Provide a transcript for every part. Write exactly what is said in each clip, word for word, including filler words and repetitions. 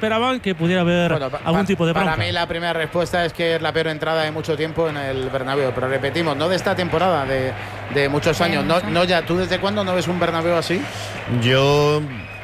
esperaban que pudiera haber bueno, pa, algún pa, tipo de bronca. Para mí la primera respuesta es que es la peor entrada de mucho tiempo en el Bernabéu, pero repetimos, no de esta temporada, de, de muchos años. No, no ya, ¿tú desde cuándo no ves un Bernabéu así? Yo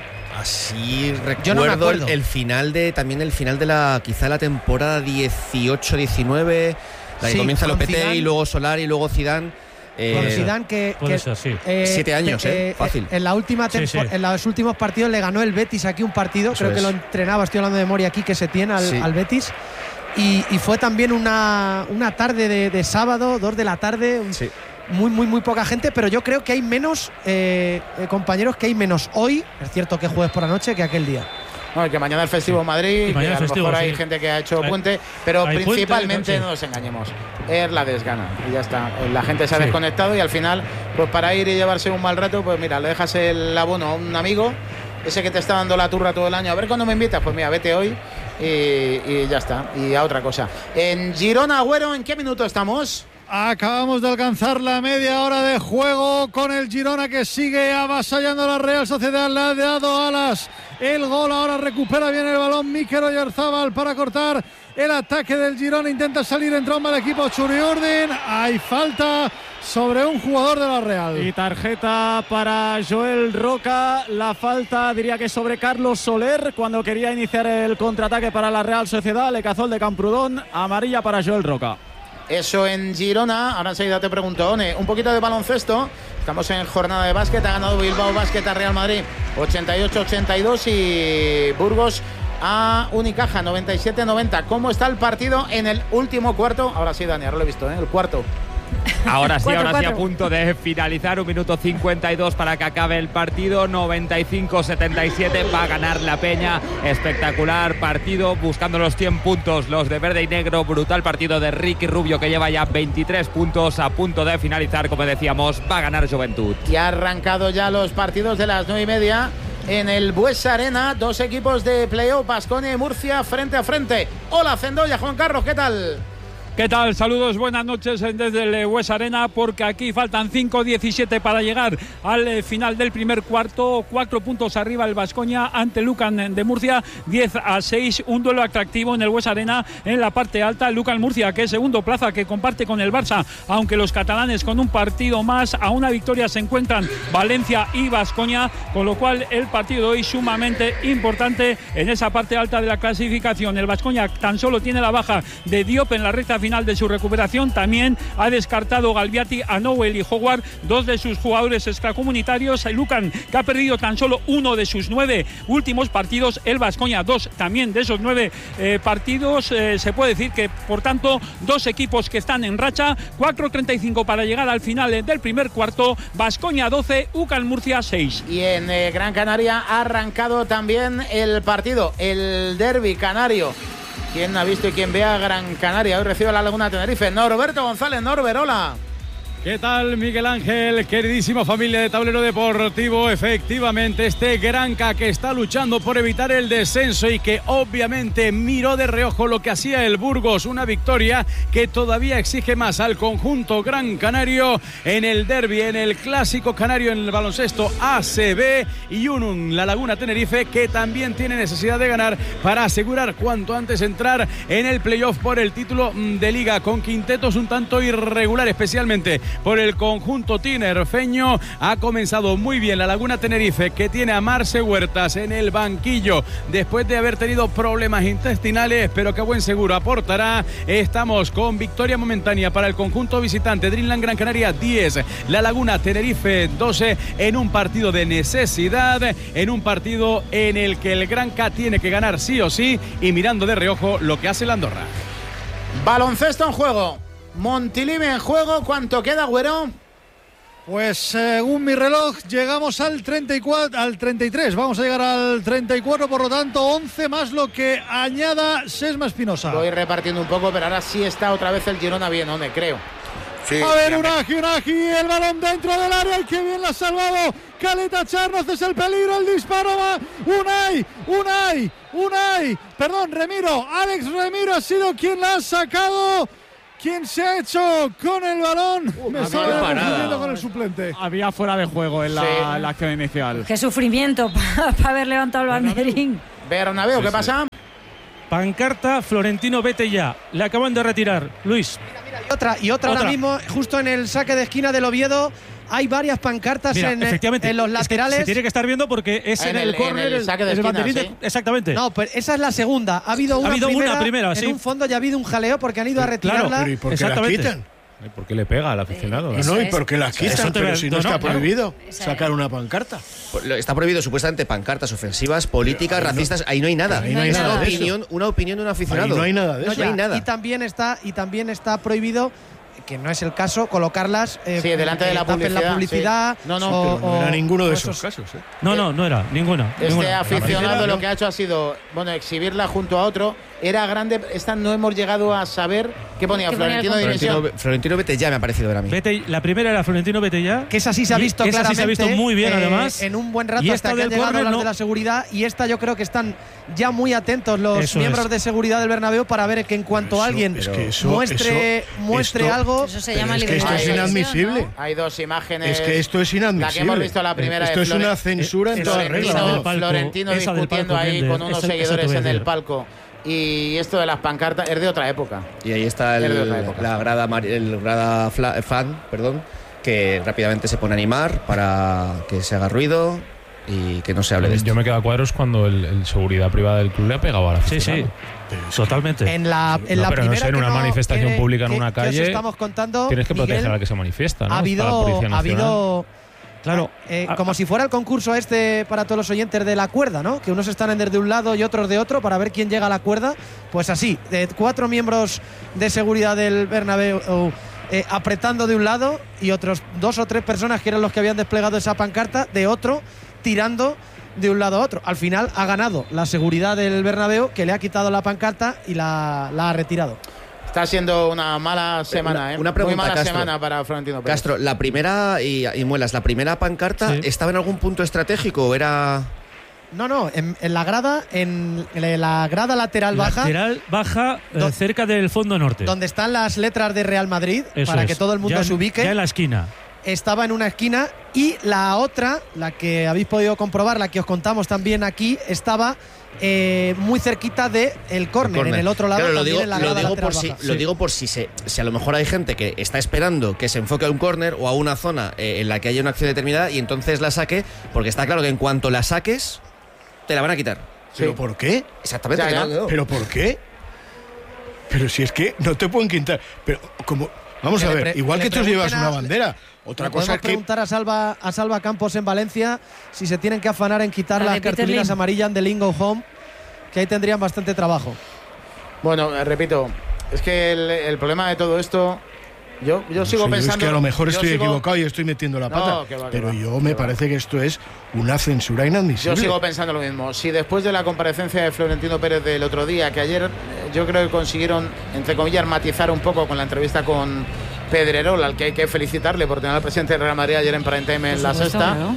así recuerdo no el, el final de también el final de la quizá la temporada dieciocho diecinueve, la que sí, comienza Lopetegui y luego Solari y luego Zidane. Eh, con Zidane que, que ser, sí. eh, siete años, eh, eh, fácil. En la última tempo- sí, sí. en los últimos partidos le ganó el Betis aquí un partido, Eso creo es. que lo entrenaba, estoy hablando de memoria aquí, que se tiene al, sí. al Betis. Y, y fue también una, una tarde de, de sábado, dos de la tarde, un, sí. muy, muy, muy poca gente, pero yo creo que hay menos eh, eh, compañeros, que hay menos hoy, es cierto que jueves por la noche, que aquel día. No, que mañana el festivo en Madrid, que a lo festivo, mejor hay sí. gente que ha hecho hay, puente, pero principalmente puente, no, no nos engañemos, es la desgana y ya está. La gente se ha sí. desconectado y al final, pues para ir y llevarse un mal rato, pues mira, le dejas el abono a un amigo, ese que te está dando la turra todo el año, a ver cuándo me invitas, pues mira, vete hoy y, y ya está, y a otra cosa. En Girona, Agüero, ¿en qué minuto estamos? Acabamos de alcanzar la media hora de juego con el Girona, que sigue avasallando a la Real Sociedad. Le ha dado alas el gol, ahora recupera bien el balón Mikel Oyarzabal para cortar el ataque del Girona. Intenta salir en tromba el equipo Churiurdin. Hay falta sobre un jugador de la Real. Y tarjeta para Joel Roca. La falta diría que sobre Carlos Soler cuando quería iniciar el contraataque para la Real Sociedad. Le cazó el de Camprodón. Amarilla para Joel Roca. Eso en Girona. Ahora enseguida te pregunto, One, un poquito de baloncesto. Estamos en jornada de básquet. Ha ganado Bilbao Basket a Real Madrid ochenta y ocho ochenta y dos y Burgos a Unicaja noventa y siete noventa. ¿Cómo está el partido en el último cuarto? Ahora sí, Dani, ahora lo he visto, ¿eh? El cuarto. Ahora sí, cuatro, ahora cuatro. sí, a punto de finalizar. Un minuto cincuenta y dos para que acabe el partido. noventa y cinco setenta y siete. Va a ganar la Peña. Espectacular partido. Buscando los cien puntos. Los de verde y negro. Brutal partido de Ricky Rubio, que lleva ya veintitrés puntos. A punto de finalizar, como decíamos. Va a ganar Juventud. Y ha arrancado ya los partidos de las nueve y media. En el Buesa Arena. Dos equipos de playoff. Baskonia y Murcia frente a frente. Hola, Cendoya. Juan Carlos, ¿qué tal? ¿Qué tal? Saludos, buenas noches desde el Buesa Arena, porque aquí faltan cinco diecisiete para llegar al final del primer cuarto. Cuatro puntos arriba el Baskonia ante Lucan de Murcia, diez a seis. Un duelo atractivo en el Buesa Arena en la parte alta. Lucan Murcia, que es segundo plaza, que comparte con el Barça, aunque los catalanes con un partido más a una victoria se encuentran Valencia y Baskonia, con lo cual el partido de hoy sumamente importante en esa parte alta de la clasificación. El Baskonia tan solo tiene la baja de Diop en la recta final de su recuperación. También ha descartado Galbiati a Nowell y Howard, dos de sus jugadores extracomunitarios. Lucan, que ha perdido tan solo uno de sus nueve últimos partidos. El Baskonia, dos también de esos nueve eh, partidos. Eh, se puede decir que, por tanto, dos equipos que están en racha. cuatro treinta y cinco para llegar al final del primer cuarto. Baskonia doce, Ucan Murcia seis. Y en eh, Gran Canaria ha arrancado también el partido, el derbi canario. ¿Quién ha visto y quién ve a Gran Canaria? Hoy recibe la Laguna Tenerife. Norberto González. Norbert, hola. ¿Qué tal, Miguel Ángel? Queridísima familia de Tablero Deportivo. Efectivamente, este Granca que está luchando por evitar el descenso y que obviamente miró de reojo lo que hacía el Burgos. Una victoria que todavía exige más al conjunto gran canario en el derbi, en el clásico canario, en el baloncesto A C B. Y Unum, la Laguna Tenerife, que también tiene necesidad de ganar para asegurar cuanto antes entrar en el playoff por el título de liga, con quintetos un tanto irregular, especialmente por el conjunto tinerfeño. Ha comenzado muy bien la Laguna Tenerife, que tiene a Marce Huertas en el banquillo después de haber tenido problemas intestinales, pero que a buen seguro aportará. Estamos con victoria momentánea para el conjunto visitante. Dreamland Gran Canaria diez, la Laguna Tenerife doce, en un partido de necesidad, en un partido en el que el Granca tiene que ganar sí o sí, y mirando de reojo lo que hace el Andorra. Baloncesto en juego. Montilivi en juego. ¿Cuánto queda, Güero? Pues según mi reloj llegamos al treinta y cuatro, al treinta y tres. Vamos a llegar al treinta y cuatro, por lo tanto once más lo que añada Sesma Espinosa. Voy repartiendo un poco, pero ahora sí está otra vez el Girona bien, ¿dónde? Creo. Sí, a ver, Unagi, Unagi, el balón dentro del área, y qué bien la ha salvado Caleta Charnoz, es el peligro, el disparo va, Unai, Unai, Unai, perdón, Remiro, Alex Remiro ha sido quien la ha sacado. ¿Quién se ha hecho con el balón? Uh, Me estaba confundiendo con el suplente. Había fuera de juego en la, sí. en la acción inicial. Qué sufrimiento para pa haber levantado el banderín. Bernabéu, ¿qué sí, pasa? Sí. pancarta Florentino vete ya. Le acaban de retirar, Luis. Mira, mira, y otra, y otra, otra ahora mismo, justo en el saque de esquina del Oviedo. Hay varias pancartas Mira, en, en los laterales. Es que se tiene que estar viendo porque es en, en el, el córner, el, el saque de esquina, ¿sí? Exactamente. No, pues esa es la segunda. Ha habido una, ha habido primera, una primera. En sí. un fondo ya ha habido un jaleo porque han ido a retirarla. Claro, pero ¿y por qué la quitan? ¿Por qué le pega al aficionado? No, no, ¿y por qué la quitan? Pero si no, no está prohibido claro. sacar una pancarta. Está prohibido supuestamente pancartas ofensivas, políticas, pero, racistas. No, ahí no hay nada. Ahí no hay nada una, opinión, una opinión de un aficionado. Ahí no hay nada de eso. No, no hay nada. Y también está, y también está prohibido, que no es el caso, colocarlas eh, sí, delante de la publicidad, la publicidad sí. no, no, o, no era ninguno de esos, esos casos ¿eh? no, no, no era ninguno este ninguna. aficionado lo que ha hecho ha sido bueno exhibirla junto a otro. Era grande, esta no hemos llegado a saber qué ponía Florentino de Florentino, Florentino vete ya me ha parecido ahora a mí. Vete, la primera era Florentino vete ya, que esa sí se ha visto y, claramente, esa sí se ha visto muy bien eh, además en un buen rato y hasta que han llegado a hablar no. de la seguridad, y esta yo creo que están ya muy atentos los eso miembros es. de seguridad del Bernabéu para ver que en cuanto eso, alguien es que eso, muestre eso, muestre esto, algo eso se llama es que esto es inadmisible, ¿no? Hay dos imágenes, es que esto es inadmisible, la que hemos visto la primera esto es Flore una censura en toda regla. Florentino discutiendo ahí con unos seguidores en el palco. Y esto de las pancartas es de otra época. Y ahí está el, la grada, el grada fan, perdón, que rápidamente se pone a animar para que se haga ruido y que no se hable de esto. Yo me quedo a cuadros cuando el, el seguridad privada del club le ha pegado a la aficionado. Sí, sí, totalmente. En la, en no, la pero primera no sé, en una no, manifestación que, pública en que, una calle, estamos contando, tienes que Miguel, proteger a la que se manifiesta, ¿no? Ha habido, ha habido Claro, eh, ah, como ah, si fuera el concurso este para todos los oyentes de la cuerda, ¿no? Que unos están de un lado y otros de otro para ver quién llega a la cuerda. Pues así, de cuatro miembros de seguridad del Bernabéu eh, apretando de un lado y otros dos o tres personas que eran los que habían desplegado esa pancarta de otro tirando de un lado a otro. Al final ha ganado la seguridad del Bernabéu, que le ha quitado la pancarta y la, la ha retirado. Está siendo una mala semana, una, ¿eh? Una pregunta, muy mala Castro. semana para Florentino Pérez. Castro, la primera, y, y Muelas, la primera pancarta, sí. ¿estaba en algún punto estratégico o era...? No, no, en, en la grada, en, en la grada lateral baja. Lateral baja, eh, cerca del fondo norte. Donde están las letras de Real Madrid, Eso para es. que todo el mundo ya, se ubique. Ya en la esquina. Estaba en una esquina y la otra, la que habéis podido comprobar, la que os contamos también aquí, estaba eh, muy cerquita del de córner, en el otro lado. Claro, lo también digo, en la lo grada digo por baja. si, Sí. lo digo por si, se, si a lo mejor hay gente que está esperando que se enfoque a un córner o a una zona eh, en la que haya una acción determinada y entonces la saque, porque está claro que en cuanto la saques, te la van a quitar. ¿Pero sí. por qué? Exactamente. Ya, ya. No, no. ¿Pero por qué? Pero si es que no te pueden quitar. Pero como vamos que a ver, pre- igual que, que tú llevas una bandera. Otra cosa es que preguntar a Salva, a Salva Campos en Valencia si se tienen que afanar en quitar las cartulinas Lim. amarillas de Lingo Home, que ahí tendrían bastante trabajo. Bueno, eh, repito, es que el, el problema de todo esto, yo, yo no sigo sé, pensando. Es que a lo mejor estoy sigo, equivocado y estoy metiendo la pata. No, que va, que pero va, yo me parece va. que esto es una censura inadmisible. Yo sigo pensando lo mismo. Si después de la comparecencia de Florentino Pérez del otro día, que ayer yo creo que consiguieron, entre comillas, matizar un poco con la entrevista con Pedrerol, al que hay que felicitarle por tener al presidente de Real Madrid ayer en prime time en la sexta. ¿No?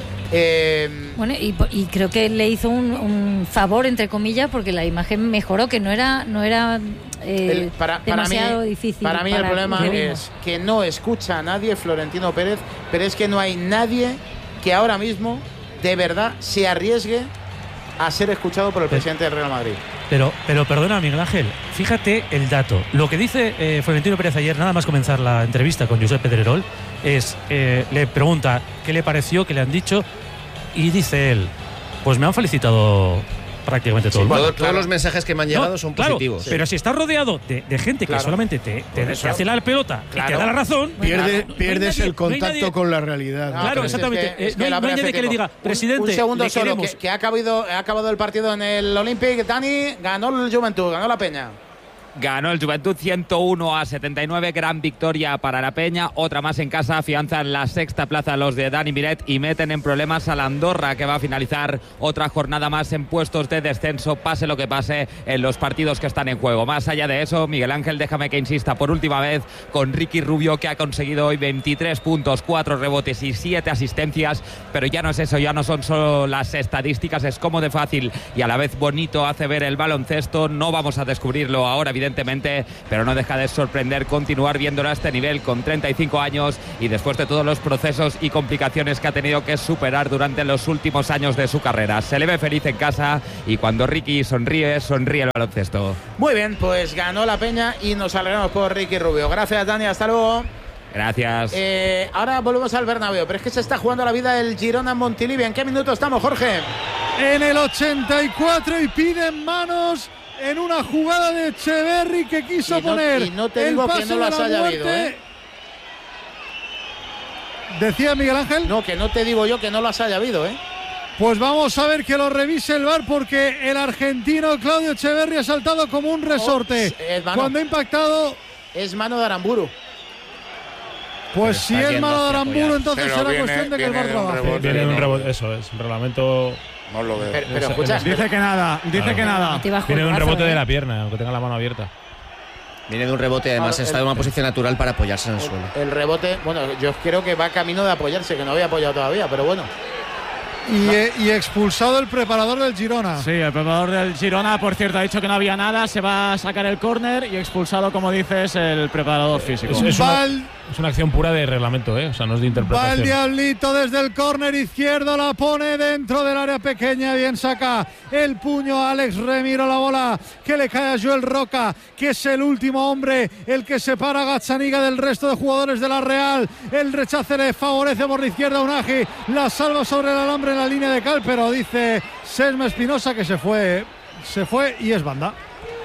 Eh, bueno, y, y creo que le hizo un, un favor, entre comillas, porque la imagen mejoró, que no era, no era eh, el, para, demasiado para mí, difícil. Para mí para el problema es que no escucha a nadie Florentino Pérez, pero es que no hay nadie que ahora mismo de verdad se arriesgue a ser escuchado por el presidente del Real Madrid. Pero, pero perdona, Miguel Ángel, fíjate el dato. Lo que dice eh, Florentino Pérez ayer, nada más comenzar la entrevista con Josep Pedrerol, es, eh, le pregunta qué le pareció, qué le han dicho, y dice él, pues me han felicitado prácticamente todo sí, el mundo. Todos claro. los mensajes que me han llegado no, son claro, positivos. Sí. Pero si estás rodeado de, de gente claro. que solamente te, te, te hace la pelota claro. y te da la razón, Pierde, no, pierdes no nadie, el contacto no nadie, con la realidad. No, claro, exactamente. Es que, es que no, hay, no hay nadie que le diga, presidente, un, un segundo le solo, que, que ha, acabado, ha acabado el partido en el Olympic. Dani ganó el Juventud, ganó la Peña. Ganó el Juventud ciento uno a setenta y nueve, gran victoria para la Peña, otra más en casa, afianzan la sexta plaza los de Dani Miret y meten en problemas a la Andorra, que va a finalizar otra jornada más en puestos de descenso, pase lo que pase en los partidos que están en juego. Más allá de eso, Miguel Ángel, déjame que insista por última vez con Ricky Rubio, que ha conseguido hoy veintitrés puntos, cuatro rebotes y siete asistencias, pero ya no es eso, ya no son solo las estadísticas, es cómo de fácil y a la vez bonito hace ver el baloncesto. No vamos a descubrirlo ahora, evidentemente, evidentemente, pero no deja de sorprender continuar viéndola a este nivel con treinta y cinco años y después de todos los procesos y complicaciones que ha tenido que superar durante los últimos años de su carrera. Se le ve feliz en casa y cuando Ricky sonríe, sonríe el baloncesto. Muy bien, pues ganó la Peña y nos alegramos por Ricky Rubio. Gracias, Dani, hasta luego. Gracias. Eh, ahora volvemos al Bernabéu, pero es que se está jugando la vida el Girona en Montilivi. ¿En qué minuto estamos, Jorge? En el ochenta y cuatro y piden manos en una jugada de Echeverri que quiso y no, poner y no te el digo paso que no las haya habido, ¿eh? ¿Decía Miguel Ángel? No, que no te digo yo que no las haya habido, ¿eh? Pues vamos a ver que lo revise el V A R porque el argentino Claudio Echeverri ha saltado como un resorte. Oh, cuando ha impactado... Es mano de Aramburu. Pues si es mano de Aramburu, entonces pero será viene, cuestión de que el V A R trabaje. Rebote, viene un rebote, eso es, un reglamento... No lo veo. Pero, pero escucha, dice que nada, dice claro. que nada. Viene de un rebote de la pierna, aunque tenga la mano abierta. Viene de un rebote, además Ah, está en el- una posición natural para apoyarse en el, el, suelo. el rebote, bueno, yo creo que va camino de apoyarse, que no había apoyado todavía, pero bueno. Y, eh, y expulsado el preparador del Girona. Sí, el preparador del Girona, por cierto, ha dicho que no había nada, se va a sacar el córner y expulsado, como dices, el preparador físico. Es, es, una, es una acción pura de reglamento, ¿eh? O sea, no es de interpretación. Va el Diablito desde el córner izquierdo, la pone dentro del área pequeña, bien saca el puño Alex Remiro, la bola que le cae a Joel Roca, que es el último hombre, el que separa a Gazzaniga del resto de jugadores de la Real. El rechace le favorece por la izquierda a Unagi, la salva sobre el alambre en la línea de cal, pero dice Sesma Espinosa que se fue, se fue y es banda.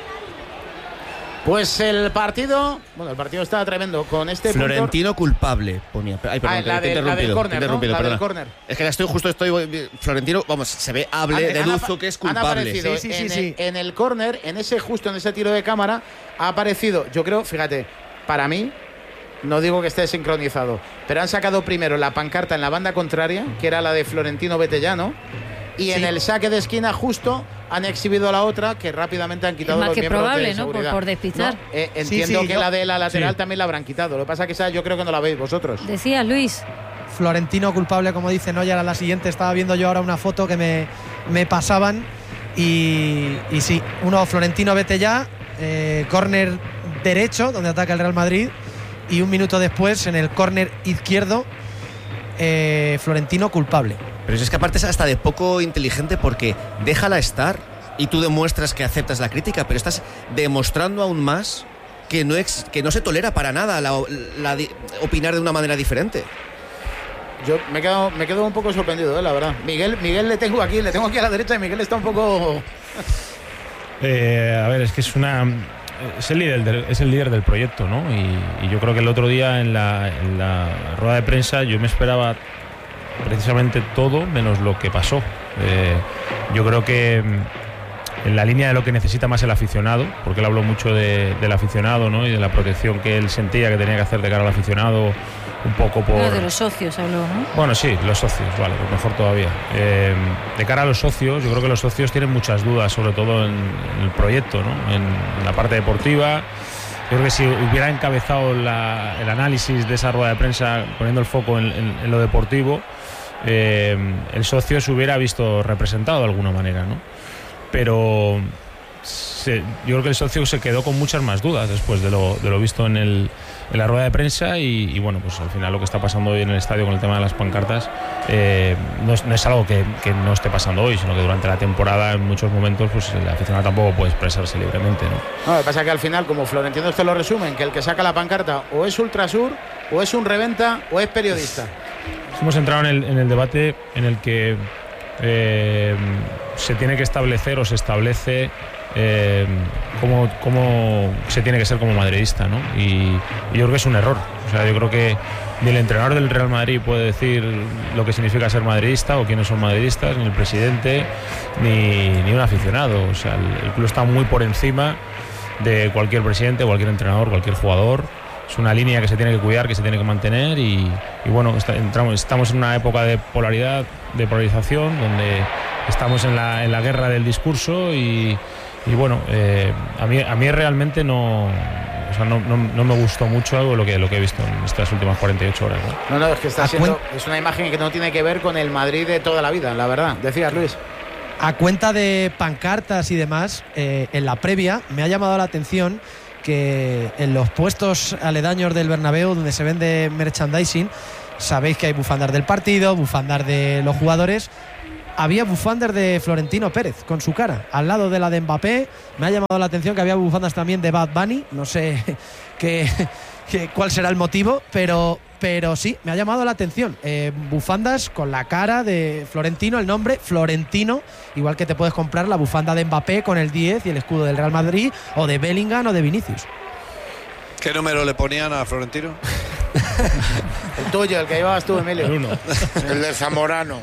Pues el partido, bueno, el partido estaba tremendo con este Florentino punto. culpable, ponía. Ay, perdón, Ah, te- la, te he de, la del interrumpido, córner, te he ¿no? interrumpido, La del perdona. córner. Es que ya estoy justo, estoy Florentino, vamos, se ve, hable, Han- han deduzco apa- que es han culpable. aparecido Sí, sí, sí, en, sí. El, en el córner, en ese justo en ese tiro de cámara, ha aparecido, yo creo, fíjate, para mí, no digo que esté sincronizado, pero han sacado primero la pancarta en la banda contraria, que era la de Florentino Betellano, y en Sí. el saque de esquina justo han exhibido la otra, que rápidamente han quitado Es más los que miembros probable, de ¿no? Por- seguridad. por despistar. No, eh, entiendo Sí, sí, que yo- la de la lateral sí. también la habrán quitado. Lo que pasa es que esa yo creo que no la veis vosotros. Decía Luis. Florentino culpable, como dice Noya, era la siguiente. Estaba viendo yo ahora una foto que me, me pasaban y, y sí, uno Florentino vete ya, eh, córner derecho donde ataca el Real Madrid y un minuto después en el córner izquierdo eh, Florentino culpable. Pero es que aparte es hasta de poco inteligente porque déjala estar y tú demuestras que aceptas la crítica, pero estás demostrando aún más que no, ex, que no se tolera para nada la, la, la, opinar de una manera diferente. Yo me quedo, me quedo un poco sorprendido, ¿eh? La verdad. Miguel, Miguel le tengo aquí, le tengo aquí a la derecha y Miguel está un poco. Eh, a ver, es que es una. Es el líder del, es el líder del proyecto, ¿no? Y, y yo creo que el otro día en la, en la rueda de prensa yo me esperaba precisamente todo menos lo que pasó. Eh, yo creo que en la línea de lo que necesita más el aficionado, porque él habló mucho de, del aficionado, ¿no? Y de la protección que él sentía que tenía que hacer de cara al aficionado, un poco por... No, de los socios habló, ¿no? Bueno, sí, los socios, vale, pues mejor todavía. Eh, de cara a los socios, yo creo que los socios tienen muchas dudas, sobre todo en, en el proyecto, ¿no? En, en la parte deportiva. Yo creo que si hubiera encabezado la, el análisis de esa rueda de prensa poniendo el foco en, en, en lo deportivo, eh, el socio se hubiera visto representado de alguna manera, ¿no? Pero se, yo creo que el socio se quedó con muchas más dudas después de lo, de lo visto en, el, en la rueda de prensa y, y bueno, pues al final lo que está pasando hoy en el estadio con el tema de las pancartas eh, no, es, no es algo que, que no esté pasando hoy, sino que durante la temporada en muchos momentos pues el aficionado tampoco puede expresarse libremente, ¿no? No, lo que pasa es que al final, como Florentino te lo resumen, que el que saca la pancarta o es Ultrasur, o es un reventa, o es periodista. Hemos entrado en el, en el debate en el que eh, se tiene que establecer o se establece eh, cómo, cómo se tiene que ser como madridista, ¿no? Y, y yo creo que es un error. O sea, yo creo que ni el entrenador del Real Madrid puede decir lo que significa ser madridista o quiénes son madridistas, ni el presidente, ni, ni un aficionado. O sea, el, el club está muy por encima de cualquier presidente, cualquier entrenador, cualquier jugador. Es una línea que se tiene que cuidar, que se tiene que mantener y, y bueno, está, entramos, estamos en una época de polaridad, de polarización, donde estamos en la, en la guerra del discurso y, y bueno, eh, a, mí, a mí realmente no, o sea, no, no, no me gustó mucho lo que, lo que he visto en estas últimas cuarenta y ocho horas, ¿no? No, no, es que está siendo, es una imagen que no tiene que ver con el Madrid de toda la vida, la verdad. Decías, Luis. A cuenta de pancartas y demás, eh, en la previa me ha llamado la atención que en los puestos aledaños del Bernabéu, donde se vende merchandising, sabéis que hay bufandas del partido, bufandas de los jugadores. Había bufandas de Florentino Pérez con su cara al lado de la de Mbappé. Me ha llamado la atención que había bufandas también de Bad Bunny. No sé qué, qué, cuál será el motivo, pero, pero sí, me ha llamado la atención. Eh, bufandas con la cara de Florentino, el nombre Florentino, igual que te puedes comprar la bufanda de Mbappé con el diez y el escudo del Real Madrid, o de Bellingham o de Vinicius. ¿Qué número le ponían a Florentino? El tuyo, el que llevabas tú, Emilio. El uno. El de Zamorano.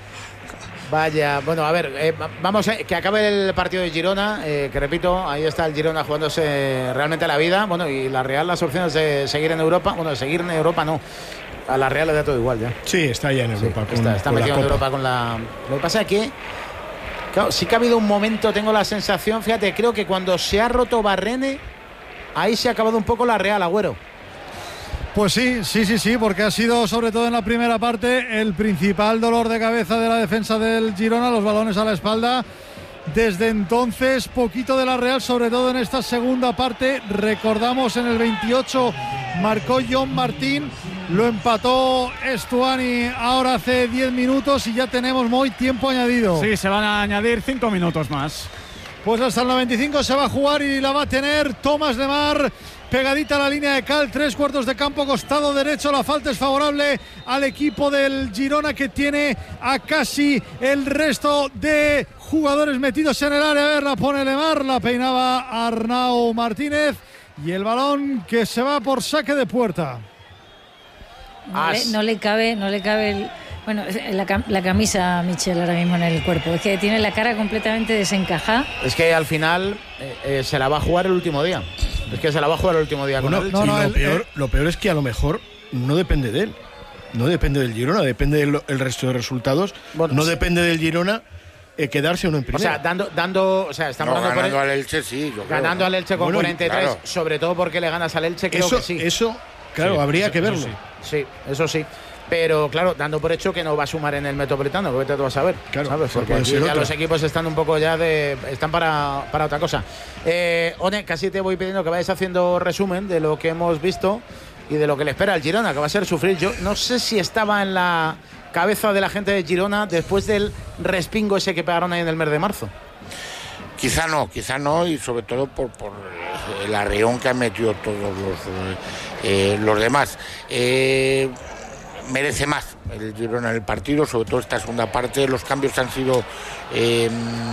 Vaya, bueno, a ver, eh, vamos a que acabe el partido de Girona, eh, que repito, ahí está el Girona jugándose realmente la vida, bueno, y la Real las opciones de seguir en Europa, bueno, de seguir en Europa no, a la Real le da todo igual ya. Sí, está ya en Europa. Sí, con, está está con metido en Europa con la... Lo que pasa es que, claro, sí que ha habido un momento, tengo la sensación, fíjate, creo que cuando se ha roto Barrene, ahí se ha acabado un poco la Real, Agüero. Pues sí, sí, sí, sí, porque ha sido sobre todo en la primera parte el principal dolor de cabeza de la defensa del Girona, los balones a la espalda. Desde entonces, poquito de la Real, sobre todo en esta segunda parte. Recordamos en el veintiocho marcó John Martín, lo empató Estuani ahora hace diez minutos y ya tenemos muy tiempo añadido. Sí, se van a añadir cinco minutos más. Pues hasta el noventa y cinco se va a jugar y la va a tener Tomás Lemar. Pegadita a la línea de cal, tres cuartos de campo, costado derecho. La falta es favorable al equipo del Girona, que tiene a casi el resto de jugadores metidos en el área. A ver, la pone Lemar, la peinaba Arnau Martínez y el balón que se va por saque de puerta. No le, no le cabe, no le cabe el, bueno, la, la camisa a Michel ahora mismo en el cuerpo. Es que tiene la cara completamente desencajada. Es que al final eh, eh, se la va a jugar el último día. Es que se la va a jugar el último día. Bueno, con él. No, no, sí, lo, peor, lo peor es que a lo mejor no depende de él. No depende del Girona, depende del el resto de resultados. Bueno, no sí. depende del Girona eh, quedarse uno en primera. O sea, dando, dando, o sea, estamos no, dando ganando por el, al Elche, sí. Yo ganando creo. al Elche con bueno, cuarenta y tres, claro. Sobre todo porque le ganas al Elche, creo eso, que sí. Eso, claro, sí, habría eso, que verlo. Eso sí. sí, eso sí. Pero claro, dando por hecho que no va a sumar en el Metropolitano, que te vas a ver, claro, ¿sabes? Porque aquí ya los equipos están un poco ya de... están para, para otra cosa. Eh, One, casi te voy pidiendo que vayas haciendo resumen de lo que hemos visto y de lo que le espera al Girona, que va a ser sufrir. Yo no sé si estaba en la cabeza de la gente de Girona después del respingo ese que pegaron ahí en el mes de marzo. Quizá no, quizá no, y sobre todo por, por el arreón que han metido todos los, eh, los demás. Eh, merece más el Girona en el partido, sobre todo esta segunda parte. Los cambios han sido eh,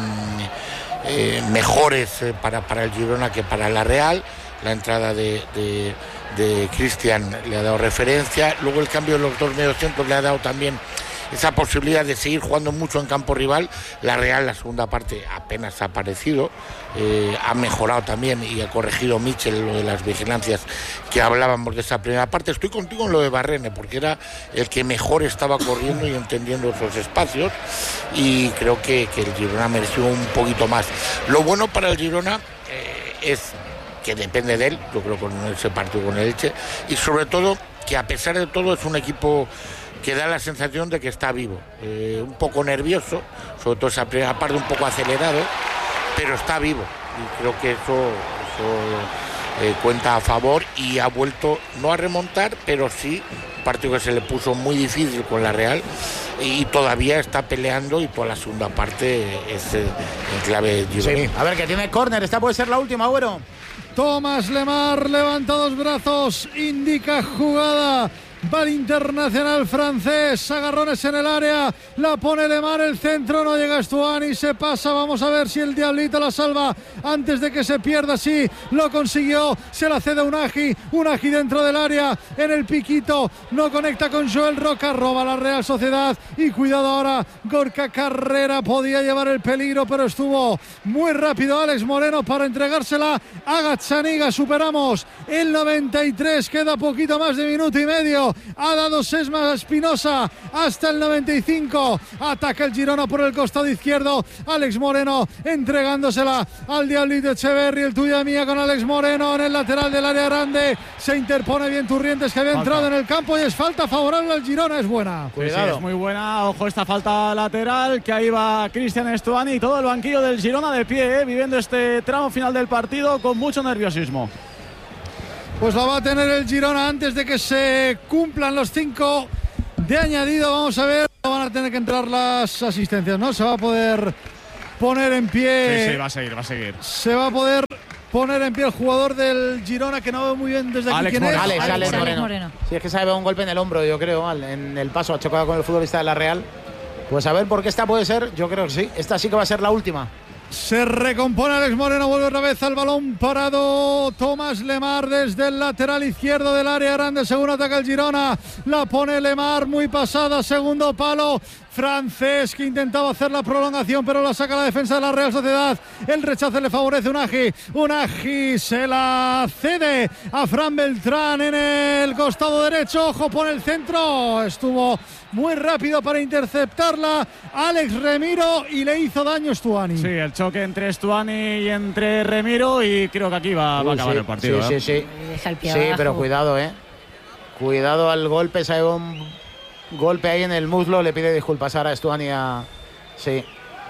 eh, mejores para, para el Girona que para la Real. La entrada de, de, de Cristian le ha dado referencia, luego el cambio de los dos mediocentros le ha dado también esa posibilidad de seguir jugando mucho en campo rival. La Real, la segunda parte, apenas ha aparecido, eh, ha mejorado también y ha corregido Michel lo de las vigilancias que hablábamos de esa primera parte. Estoy contigo en lo de Barrene, porque era el que mejor estaba corriendo y entendiendo esos espacios, y creo que, que el Girona mereció un poquito más. Lo bueno para el Girona eh, es que depende de él, yo creo, con ese partido con el Elche, y sobre todo que a pesar de todo es un equipo que da la sensación de que está vivo, eh, un poco nervioso, sobre todo esa primera parte, un poco acelerado, pero está vivo, y creo que eso, eso eh, cuenta a favor, y ha vuelto no a remontar, pero sí un partido que se le puso muy difícil con la Real, y todavía está peleando, y toda la segunda parte es eh, en clave gironí. Sí. A ver, que tiene córner, esta puede ser la última, Agüero. Tomás Lemar levanta dos brazos, indica jugada. Va el internacional francés, agarrones en el área, la pone Lemar, el centro, no llega Estuani, se pasa, vamos a ver si el Diablito la salva antes de que se pierda. Sí, lo consiguió, se la cede Unagi, Unagi dentro del área, en el piquito, no conecta con Joel Roca, roba la Real Sociedad, y cuidado ahora, Gorka Carrera podía llevar el peligro, pero estuvo muy rápido Alex Moreno para entregársela a Gazzaniga. Superamos el noventa y tres, queda poquito más de minuto y medio Ha dado Sesma Espinosa hasta el noventa y cinco. Ataca el Girona por el costado izquierdo. Alex Moreno entregándosela al Diablito Echeverri. El tuya mía con Alex Moreno en el lateral del área grande. Se interpone bien Turrientes, que había falta. entrado en el campo, y es falta favorable al Girona. Es buena. Cuidado. Sí, sí, es muy buena. Ojo esta falta lateral, que ahí va Cristian Estuani y todo el banquillo del Girona de pie, eh, viviendo este tramo final del partido con mucho nerviosismo. Pues la va a tener el Girona antes de que se cumplan los cinco de añadido. Vamos a ver, van a tener que entrar las asistencias, ¿no? Se va a poder poner en pie. Sí, sí, va a seguir, va a seguir. Se va a poder poner en pie el jugador del Girona, que no veo muy bien desde aquí. Alex ¿Quién Moreno. es? Alex, Alex, Alex Alex Moreno. Moreno. Sí, es que se ha llevado un golpe en el hombro, yo creo, en el paso. Ha chocado con el futbolista de la Real. Pues a ver por qué esta puede ser. Yo creo que sí. Esta sí que va a ser la última. Se recompone Alex Moreno, vuelve otra vez al balón parado Tomás Lemar desde el lateral izquierdo del área grande, según ataca el Girona, la pone Lemar muy pasada, segundo palo, Francés, que intentaba hacer la prolongación pero la saca la defensa de la Real Sociedad, el rechace le favorece Unagi, Unagi se la cede a Fran Beltrán en el costado derecho, ojo por el centro, estuvo muy rápido para interceptarla Alex Remiro y le hizo daño Estuani. Sí, el choque entre Estuani y entre Remiro, y creo que aquí va, va a acabar sí, el partido. Sí, ¿eh? sí, sí. Deja el pie sí, abajo. pero cuidado, eh. Cuidado al golpe, se ha ido un golpe ahí en el muslo, le pide disculpas ahora a Estuani a... Sí.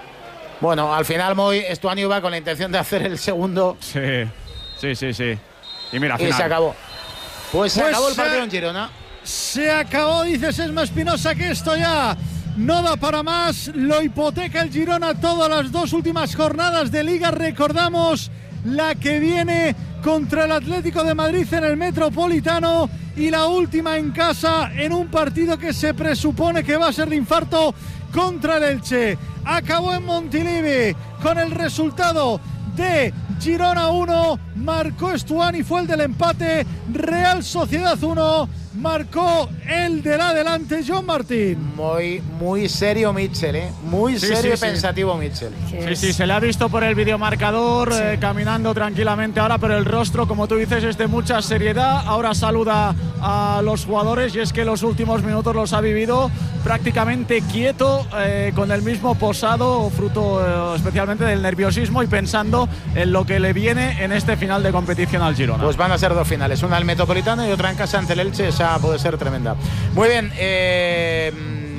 Bueno, al final Moy, Estuani va con la intención de hacer el segundo. Sí, sí, sí, sí. Y mira, y final. se acabó. Pues se Pues acabó el se- partido en Girona. Se acabó, dice Sesma Espinosa, que esto ya no da para más. Lo hipoteca el Girona todas las dos últimas jornadas de Liga. Recordamos la que viene contra el Atlético de Madrid en el Metropolitano y la última en casa en un partido que se presupone que va a ser de infarto contra el Elche. Acabó en Montilivi con el resultado de Girona uno, marcó Estuani, fue el del empate. Real Sociedad uno, marcó el del adelante John Martín. Muy, muy serio Mitchell, ¿eh? Muy Sí, serio sí, y sí. pensativo Mitchell. Sí, sí, se le ha visto por el videomarcador sí. eh, caminando tranquilamente ahora, pero el rostro, como tú dices, es de mucha seriedad. Ahora saluda a los jugadores, y es que los últimos minutos los ha vivido prácticamente quieto, eh, con el mismo posado, fruto eh, especialmente del nerviosismo y pensando en lo que le viene en este final de competición al Girona. Pues van a ser dos finales, una al Metropolitano y otra en casa ante el Elche. Esa puede ser tremenda. Muy bien, eh,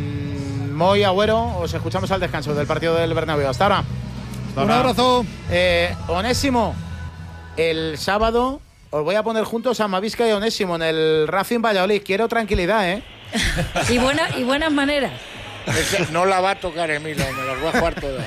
Moy, Agüero, os escuchamos al descanso del partido del Bernabéu. Hasta ahora. Hasta Un abrazo. Eh, Onésimo, el sábado os voy a poner juntos a Mavisca y Onésimo en el Racing Valladolid. Quiero tranquilidad, ¿eh? y, buena, y buenas maneras. No la va a tocar Emilio, me las voy a jugar todas.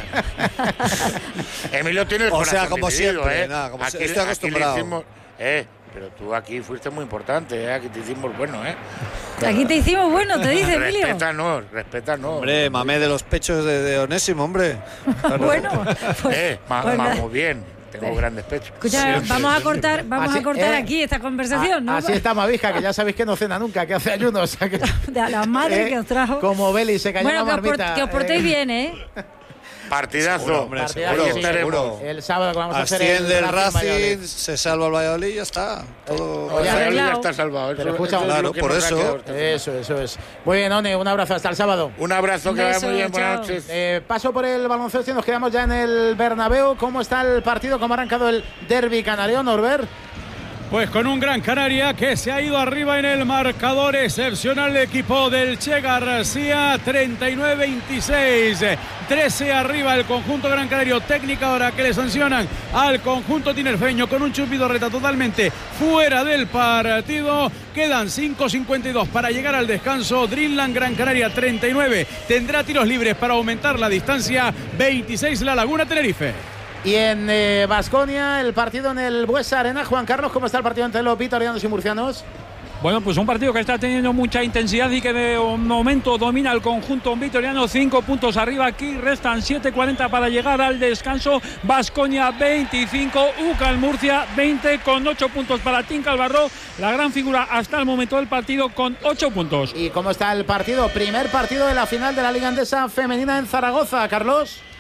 Emilio tiene el O sea, corazón como dividido, siempre, ¿eh? nada, como Aquí- si- estoy aquí le acostumbrado. hicimos- eh, pero tú aquí fuiste muy importante, ¿eh? Aquí te hicimos bueno, ¿eh? Aquí te hicimos bueno, te dice Emilio. Respétanos, respétanos. Hombre, mamé de los pechos de, de Onésimo, hombre. Bueno, pues, Eh, ma- pues ma- nada. muy bien. Tengo grandes pechos. Escucha, Siempre, vamos a siempre. cortar, vamos Así- a cortar eh, aquí esta conversación, ¿no? Así está Mavisca, que ya sabéis que no cena nunca, que hace ayuno. O sea que, De a la madre eh, que os trajo. Como Beli se cayó Bueno, en que la os, por- marmita. que os portéis eh, bien, ¿eh? Partidazo. Seguro, hombre, partidazo, seguro, sí, estaremos. seguro. El sábado que vamos a hacer el Asciende el Racing Valladolid. Racing, se salva el Valladolid y ya está. Todo. Oye, Arreglado. Valladolid ya está salvado. Pero Eso- escucha, eso es claro, lo que por nos ha eso. quedado esta semana. Eso, eso es. Muy bien, One, un abrazo hasta el sábado. Un abrazo, Un que vaya beso, muy bien. Buenas chao. noches. Eh, paso por el baloncesto y nos quedamos ya en el Bernabéu. ¿Cómo está el partido? ¿Cómo ha arrancado el derbi canario, Norbert? Pues con un Gran Canaria que se ha ido arriba en el marcador, excepcional el equipo del Che García, treinta y nueve veintiséis, trece arriba el conjunto Gran Canario. Técnica ahora que le sancionan al conjunto tinerfeño con un Chupidorreta totalmente fuera del partido. Quedan cinco cincuenta y dos para llegar al descanso. Dreamland Gran Canaria treinta y nueve, tendrá tiros libres para aumentar la distancia. veintiséis La Laguna Tenerife. Y en Baskonia, el partido en el Buesa Arena. Juan Carlos, ¿cómo está el partido entre los vitorianos y murcianos? Bueno, pues un partido que está teniendo mucha intensidad y que de momento domina el conjunto vitoriano. Cinco puntos arriba, aquí restan siete cuarenta para llegar al descanso. Baskonia veinticinco, U C A L Murcia veinte, con ocho puntos para Tim Calvarro, la gran figura hasta el momento del partido, con ocho puntos. ¿Y cómo está el partido? Primer partido de la final de la Liga Endesa Femenina en Zaragoza, Carlos.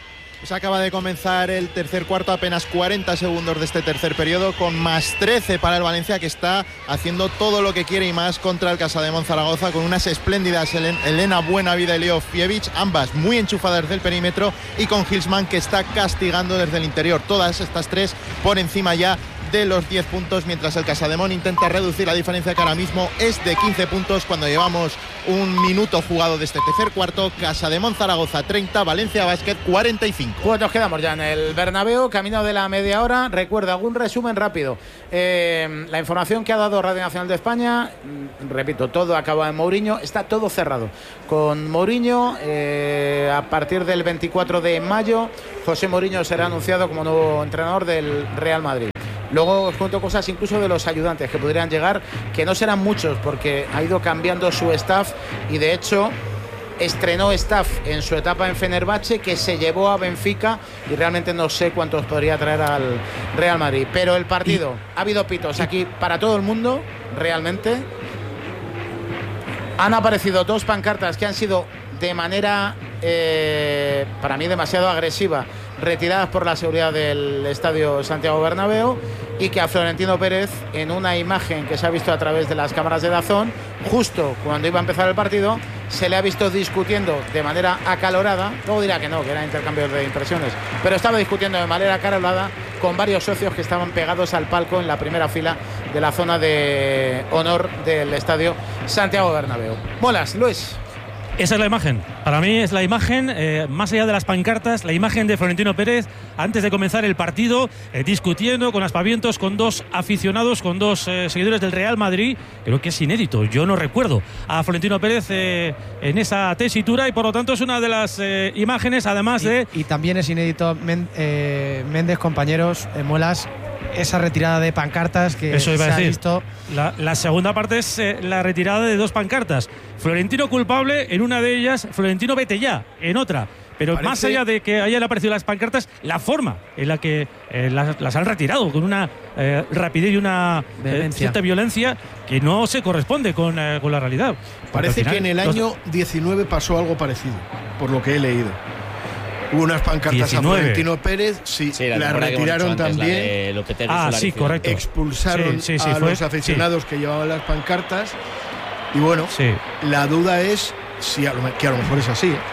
Se acaba de comenzar el tercer cuarto, apenas cuarenta segundos de este tercer periodo, con más trece para el Valencia, que está haciendo todo lo que quiere y más contra el Casademón Zaragoza, con unas espléndidas Elena Buenavida y Leo Fievich, ambas muy enchufadas desde el perímetro, y con Hillsman, que está castigando desde el interior. Todas estas tres por encima ya de los diez puntos, mientras el Casademón intenta reducir la diferencia, que ahora mismo es de quince puntos cuando llevamos un minuto jugado de este tercer cuarto. Casademón Zaragoza treinta, Valencia Basket cuarenta y cinco. Pues nos quedamos ya en el Bernabéu, camino de la media hora. Recuerda, algún resumen rápido. Eh, la información que ha dado Radio Nacional de España, repito, todo acaba en Mourinho, está todo cerrado con Mourinho. Eh, a partir del veinticuatro de mayo, José Mourinho será anunciado como nuevo entrenador del Real Madrid. Luego os cuento cosas incluso de los ayudantes que podrían llegar, que no serán muchos porque ha ido cambiando su staff, y de hecho estrenó staff en su etapa en Fenerbahce, que se llevó a Benfica, y realmente no sé cuántos podría traer al Real Madrid. Pero el partido, ha habido pitos aquí para todo el mundo, realmente. Han aparecido dos pancartas que han sido de manera, eh, para mí, demasiado agresiva, retiradas por la seguridad del Estadio Santiago Bernabéu, y que a Florentino Pérez, en una imagen que se ha visto a través de las cámaras de DAZN, justo cuando iba a empezar el partido, se le ha visto discutiendo de manera acalorada. Luego dirá que no, que era intercambio de impresiones, pero estaba discutiendo de manera acalorada con varios socios que estaban pegados al palco en la primera fila de la zona de honor del Estadio Santiago Bernabéu. Molas, Luis. Esa es la imagen. Para mí es la imagen, eh, más allá de las pancartas, la imagen de Florentino Pérez antes de comenzar el partido, eh, discutiendo con aspavientos con dos aficionados, con dos eh, seguidores del Real Madrid. Creo que es inédito. Yo no recuerdo a Florentino Pérez eh, en esa tesitura, y por lo tanto es una de las eh, imágenes, además y, de... Y también es inédito, Men, eh, Méndez, compañeros, eh, Muelas, esa retirada de pancartas que Eso iba se a decir. ha visto. La, la segunda parte es eh, la retirada de dos pancartas. Florentino culpable en una de ellas, Florentino vete ya en otra. Pero Parece... más allá de que hayan aparecido las pancartas, la forma en la que eh, las, las han retirado, con una eh, rapidez y una eh, cierta violencia que no se corresponde con, eh, con la realidad. Parece final, que en el año los... diecinueve pasó algo parecido, por lo que he leído. Hubo unas pancartas diecinueve. A Florentino Pérez, sí, sí la, la retiraron también. Antes, la ah, sí, correcto. Expulsaron sí, sí, sí, a fue, los aficionados sí. que llevaban las pancartas. Y bueno, sí. la duda es si a lo, que a lo mejor es así, ¿eh?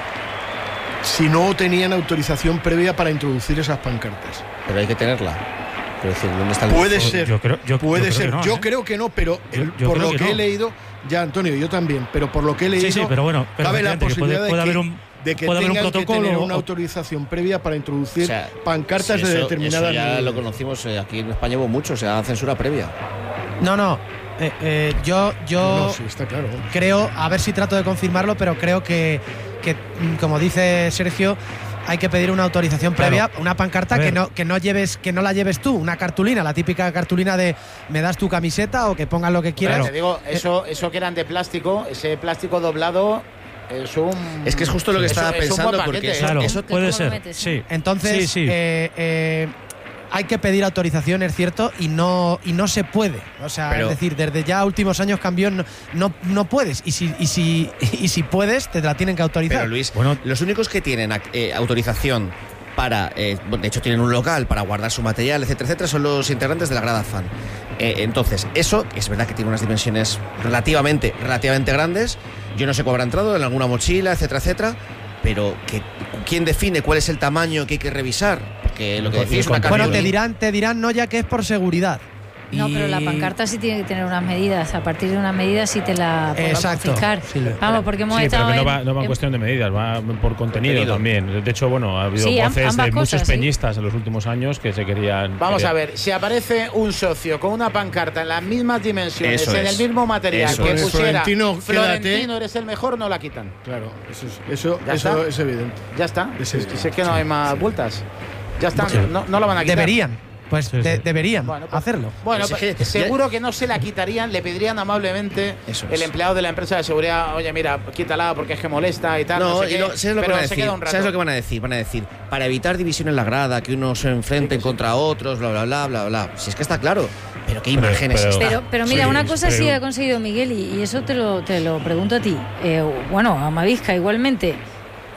si no tenían autorización previa para introducir esas pancartas. Pero hay que tenerla. Pero decir, ¿dónde está el puede el... ser, yo creo, yo, puede yo ser. Creo no, yo ¿eh? creo que no, pero yo, el, yo por lo que, que no. he leído, ya Antonio, yo también, pero por lo que he leído, sí, sí, pero bueno, pero cabe la posibilidad puede, puede de que, un, de que puede tengan haber un protocolo que tener o... una autorización previa para introducir o sea, pancartas sí, eso, de determinadas. Eso ya niveles. Lo conocimos eh, aquí en España, hubo mucho, o sea, censura previa. No, no. Eh, eh, yo yo no, no, sí, está claro. creo, a ver si trato de confirmarlo, pero creo que, que como dice Sergio, hay que pedir una autorización previa, claro. una pancarta que no que no lleves que no la lleves tú, una cartulina, la típica cartulina de me das tu camiseta o que pongas lo que quieras. Claro. Te digo, eso eso que eran de plástico, ese plástico doblado. Es, un, es que es justo lo que estaba es, pensando, es porque paquete, claro, eso puede ser. Sí. Entonces, sí, sí. Eh, eh, hay que pedir autorización, es cierto, y no y no se puede. O sea, pero, es decir, desde ya últimos años cambió, no, no, no puedes. Y si, y, si, y si puedes, te la tienen que autorizar. Pero Luis, bueno, los únicos que tienen eh, autorización para, eh, de hecho tienen un local para guardar su material, etcétera, etcétera, son los integrantes de la Grada Fan. Eh, entonces, eso es verdad que tiene unas dimensiones relativamente, relativamente grandes. Yo no sé cómo habrá entrado, en alguna mochila, etcétera, etcétera. Pero que, ¿quién define cuál es el tamaño que hay que revisar? Porque lo que decís, una bueno, te dirán, te dirán no, ya que es por seguridad. No, y... pero la pancarta sí tiene que tener unas medidas. A partir de unas medidas sí te la podrán confiscar. Sí, Vamos, porque hemos sí, estado pero que no va, en, no va en cuestión de medidas, va por contenido, contenido también. De hecho, bueno, ha habido sí, voces de muchos cosas, peñistas sí. en los últimos años que se querían... Vamos querían... a ver, si aparece un socio con una pancarta en las mismas dimensiones, eso en es. el mismo material, eso que es. pusiera Florentino, Florentino eres el mejor, no la quitan. Claro, eso es, eso, eso es evidente. Ya está. Es, es, es que no hay más vueltas. Ya está, sí. no, no la van a quitar. Deberían. Pues sí, de, sí. deberían bueno, pues, hacerlo. Bueno, pues, seguro que no se la quitarían, le pedirían amablemente es. el empleado de la empresa de seguridad, oye, mira, quítala porque es que molesta y tal. No, no sé y qué, lo, ¿sabes, lo que van a decir? ¿Sabes lo que van a decir? Van a decir, para evitar división en la grada, que unos se enfrenten sí, contra sí. otros, bla, bla, bla, bla, bla. Si es que está claro. Pero qué imágenes pero, está. Pero, pero mira, sí, una cosa pero... sí ha conseguido Miguel, y, y eso te lo, te lo pregunto a ti. Eh, bueno, a Mavisca igualmente.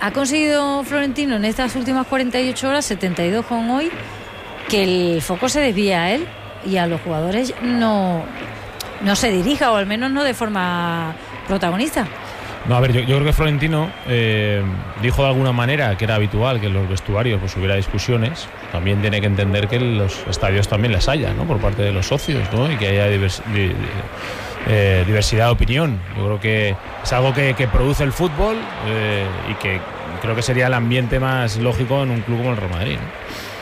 ha conseguido Florentino en estas últimas cuarenta y ocho horas, setenta y dos con hoy, que el foco se desvía a él y a los jugadores no, no se dirija, o al menos no de forma protagonista. No, a ver, yo, yo creo que Florentino eh, dijo de alguna manera que era habitual que en los vestuarios pues hubiera discusiones. También tiene que entender que en los estadios también las haya, ¿no? Por parte de los socios, ¿no? Y que haya divers, di, di, eh, diversidad de opinión. Yo creo que es algo que, que produce el fútbol eh, y que creo que sería el ambiente más lógico en un club como el Real Madrid, ¿no?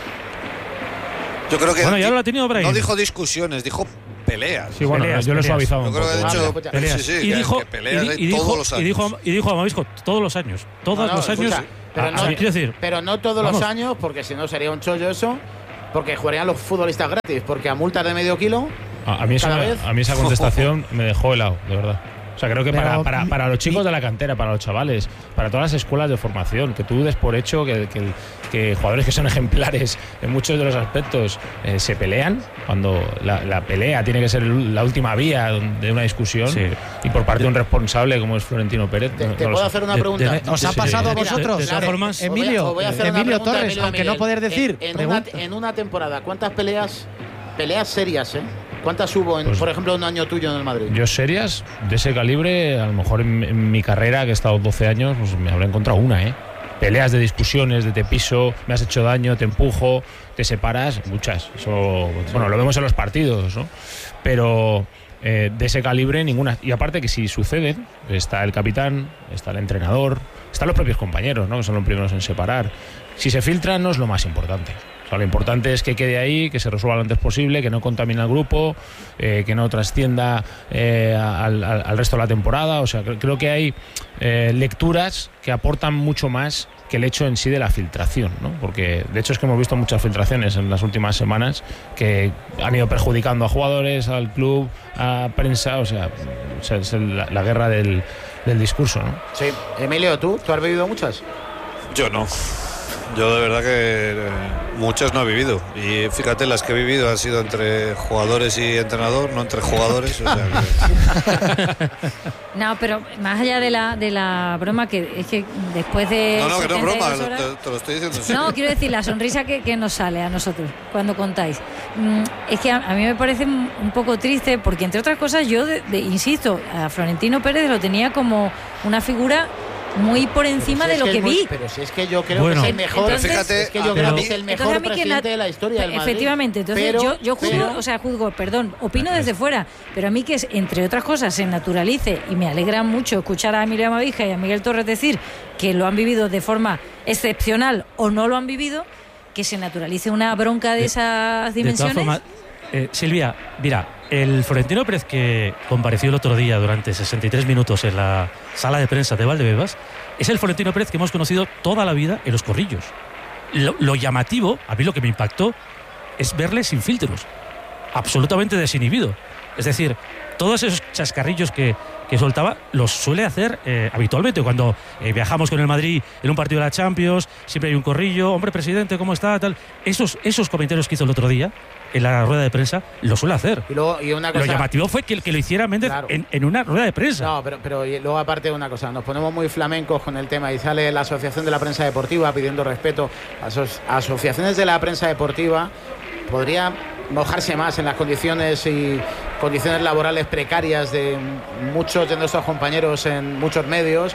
Yo creo que bueno, ya lo ha tenido Brahim. No dijo discusiones, dijo peleas. Sí, bueno, peleas, yo lo he suavizado. Yo creo que de hecho, ah, peleas. Sí, sí, y que, dijo, que peleas y, de y dijo, todos los años. Y dijo, y dijo a Mavisco, todos los años. Todos no, no, los años. Escucha, pero, a, no, a, quiero decir, pero no todos vamos. los años, porque si no sería un chollo eso, porque jugarían los futbolistas gratis, porque a multas de medio kilo. A, a, mí, eso, vez, a mí esa contestación me dejó helado, de verdad. O sea, creo que Pero, para, para, para los chicos mi, de la cantera, para los chavales, para todas las escuelas de formación, que tú des por hecho que, que, que jugadores que son ejemplares en muchos de los aspectos eh, se pelean, cuando la, la pelea tiene que ser la última vía de una discusión, sí. Y por parte de un responsable como es Florentino Pérez. Te, no, te no puedo hacer una pregunta. De, de, ¿Os ha pasado sí, a vosotros? De, de todas formas, Emilio, voy a, voy a Emilio pregunta, Torres, Emilio aunque Miguel, no poder decir. En, en, una, en una temporada, ¿cuántas peleas, peleas serias, eh? ¿Cuántas hubo, en, pues, por ejemplo, un año tuyo en el Madrid? Yo serias, de ese calibre, a lo mejor en, en mi carrera, que he estado doce años, pues me habré encontrado una, ¿eh? Peleas de discusiones, de te piso, me has hecho daño, te empujo, te separas, muchas. Eso, bueno, lo vemos en los partidos, ¿no? Pero eh, de ese calibre, ninguna. Y aparte que si suceden, está el capitán, está el entrenador, están los propios compañeros, ¿no? Que son los primeros en separar. Si se filtran, no es lo más importante. O sea, lo importante es que quede ahí, que se resuelva lo antes posible, que no contamine al grupo, eh, que no trascienda eh, al, al, al resto de la temporada. O sea, creo que hay eh, lecturas que aportan mucho más que el hecho en sí de la filtración, ¿no? Porque de hecho es que hemos visto muchas filtraciones en las últimas semanas que han ido perjudicando a jugadores, al club, a prensa. O sea, o sea es la, la guerra del, del discurso, ¿no? Sí. Emilio, ¿tú? ¿Tú has vivido muchas? Yo no. Yo de verdad que eh, muchas no he vivido. Y fíjate, las que he vivido han sido entre jugadores y entrenador, no entre jugadores. O sea que... No, pero más allá de la de la broma, que es que después de... No, no, que no es broma, horas, te, te lo estoy diciendo. No, sí. Quiero decir, la sonrisa que, que nos sale a nosotros cuando contáis. Mm, es que a, a mí me parece un poco triste porque, entre otras cosas, yo, de, de, insisto, a Florentino Pérez lo tenía como una figura muy por encima si de lo que, que vi. Muy, pero si es que yo creo bueno, que es el mejor, entonces, fíjate, es que yo creo que es el mejor presidente la, de la historia del Madrid. Efectivamente, entonces pero, yo, yo juzgo, pero, o sea, juzgo, perdón, opino desde fuera, pero a mí que es, entre otras cosas se naturalice, y me alegra mucho escuchar a Emilio Amavija y a Miguel Torres decir que lo han vivido de forma excepcional o no lo han vivido, que se naturalice una bronca de, de esas dimensiones. De todas formas, eh, Silvia, mira, el Florentino Pérez que compareció el otro día durante sesenta y tres minutos en la sala de prensa de Valdebebas es el Florentino Pérez que hemos conocido toda la vida en los corrillos. Lo, lo llamativo, a mí lo que me impactó, es verle sin filtros, absolutamente desinhibido. Es decir, todos esos chascarrillos que, que soltaba los suele hacer eh, habitualmente. Cuando eh, viajamos con el Madrid en un partido de la Champions, siempre hay un corrillo, hombre, presidente, ¿cómo está? Tal. Esos, esos comentarios que hizo el otro día en la rueda de prensa, lo suele hacer. Y luego, y una cosa, lo llamativo fue que, que lo hiciera Méndez claro. en, en una rueda de prensa. No, pero, pero luego aparte de una cosa, nos ponemos muy flamencos con el tema y sale la Asociación de la Prensa Deportiva pidiendo respeto a las asociaciones de la prensa deportiva. Podría mojarse más en las condiciones y condiciones laborales precarias de muchos de nuestros compañeros en muchos medios.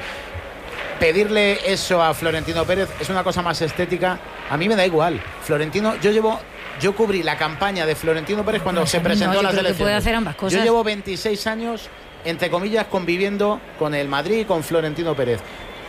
Pedirle eso a Florentino Pérez es una cosa más estética. A mí me da igual. Florentino, yo llevo... Yo cubrí la campaña de Florentino Pérez cuando no, se presentó no, a las elecciones. Puede hacer ambas cosas. Yo llevo veintiséis años, entre comillas, conviviendo con el Madrid y con Florentino Pérez.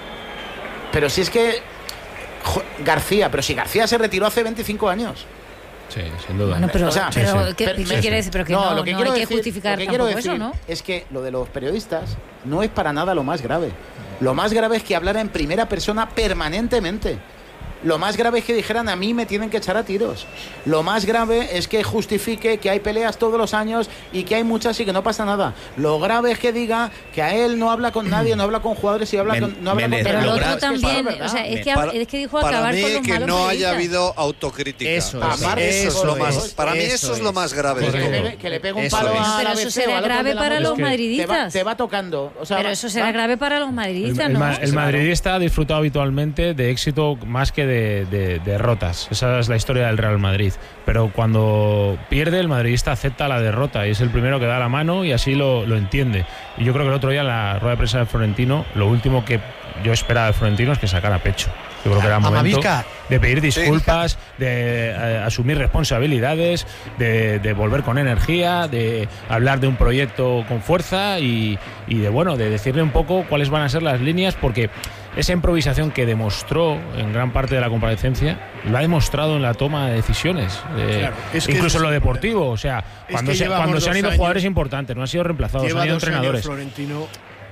Pero si es que... Jo, García, pero si García se retiró hace veinticinco años. Sí, sin duda. Bueno, pero, o sea, pero, sí, sí. ¿qué, pero, ¿qué sí, quiere decir? Pero que no, no, lo que no quiero hay decir, que justificar lo que quiero decir eso, ¿no? Es que lo de los periodistas no es para nada lo más grave. Lo más grave es que hablara en primera persona permanentemente. Lo más grave es que dijeran a mí me tienen que echar a tiros. Lo más grave es que justifique que hay peleas todos los años y que hay muchas y que no pasa nada. Lo grave es que diga que a él no habla con nadie, no habla con jugadores y habla me, con, no habla me, con Pero el otro es también, que o sea, es que, para, es que dijo para acabar mí con los que malos no haya madridistas. habido autocrítica. Eso, para es, mí eso, eso es lo más. Es, para mí eso es, es lo más grave de que, todo. le, que le pegue un eso palo es. a Pero la eso B C será o al otro grave de la para Morelos. los madridistas. Te va, te va tocando. O sea, pero va, eso será va. grave para los madridistas, el, el, ¿no? el madridista ha disfrutado habitualmente de éxito más que de, de, de derrotas. Esa es la historia del Real Madrid. Pero cuando pierde, el madridista acepta la derrota y es el primero que da la mano y así lo, lo entiende. Y yo creo que el otro día en la rueda de prensa de Florentino, lo último que yo esperaba de Florentino es que sacara pecho. Yo creo que era momento Amavisca. de pedir disculpas, de eh, asumir responsabilidades, de, de volver con energía, de hablar de un proyecto con fuerza y, y de bueno, de decirle un poco cuáles van a ser las líneas, porque esa improvisación que demostró en gran parte de la comparecencia lo ha demostrado en la toma de decisiones, eh, claro, es que incluso es, en lo deportivo. O sea, cuando, se, cuando se han ido años, jugadores importantes, no han sido reemplazados, lleva han ido dos entrenadores. Años Florentino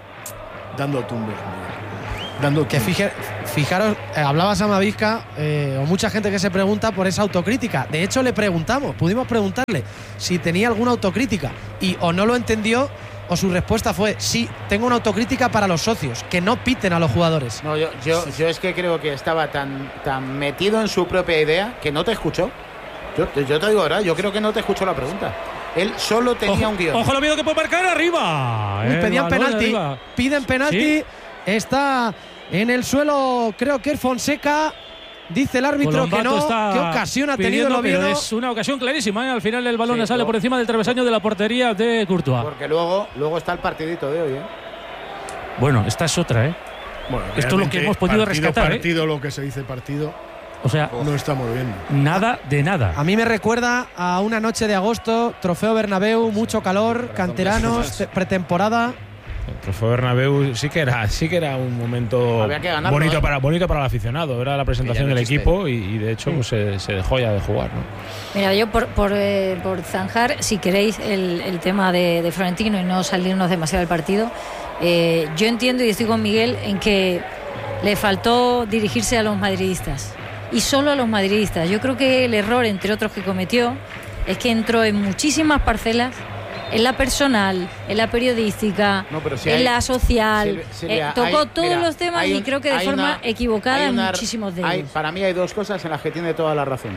dando tumbos, dando que fije, fijaros, eh, hablabas a Mavisca, eh, o mucha gente que se pregunta por esa autocrítica. De hecho, le preguntamos, pudimos preguntarle si tenía alguna autocrítica y o no lo entendió o su respuesta fue sí, tengo una autocrítica para los socios, que no piten a los jugadores. No, yo, yo, yo es que creo que estaba tan, tan metido en su propia idea que no te escuchó. Yo, yo te digo, ¿verdad? Yo creo que no te escuchó la pregunta. Él solo tenía ojo, un guión. Ojo lo miedo que puede marcar arriba. Uy, pedían penalti, arriba. Piden penalti. ¿Sí? Está en el suelo, creo que es Fonseca. Dice el árbitro Colombato que no. ¿Qué ocasión ha tenido el Oviedo? Es una ocasión clarísima, ¿eh? Al final el balón sí, sale luego, por encima del travesaño de la portería de Courtois. Porque luego, luego está el partidito de hoy, ¿eh? Bueno, esta es otra, ¿eh? Bueno, esto es lo que hemos podido partido, rescatar. Partido, ¿eh? lo que se dice partido. O sea, no estamos viendo. Nada de nada. A mí me recuerda a una noche de agosto, Trofeo Bernabéu, mucho calor, canteranos, pretemporada. El Trofeo Bernabéu sí que era, sí que era un momento ganarlo, bonito, ¿eh? para, bonito para el aficionado. Era la presentación no del existe. equipo y, y de hecho pues, se, se dejó ya de jugar, ¿no? Mira, yo por, por, eh, por zanjar, si queréis, el, el tema de, de Florentino y no salirnos demasiado del partido, eh, yo entiendo y estoy con Miguel en que le faltó dirigirse a los madridistas. Y solo a los madridistas. Yo creo que el error, entre otros que cometió, es que entró en muchísimas parcelas, en la personal, en la periodística, no, si en hay, la social, Silvia, Silvia, eh, tocó hay, todos mira, los temas un, y creo que de forma una, equivocada una, en muchísimos de ellos. Hay, para mí hay dos cosas en las que tiene toda la razón.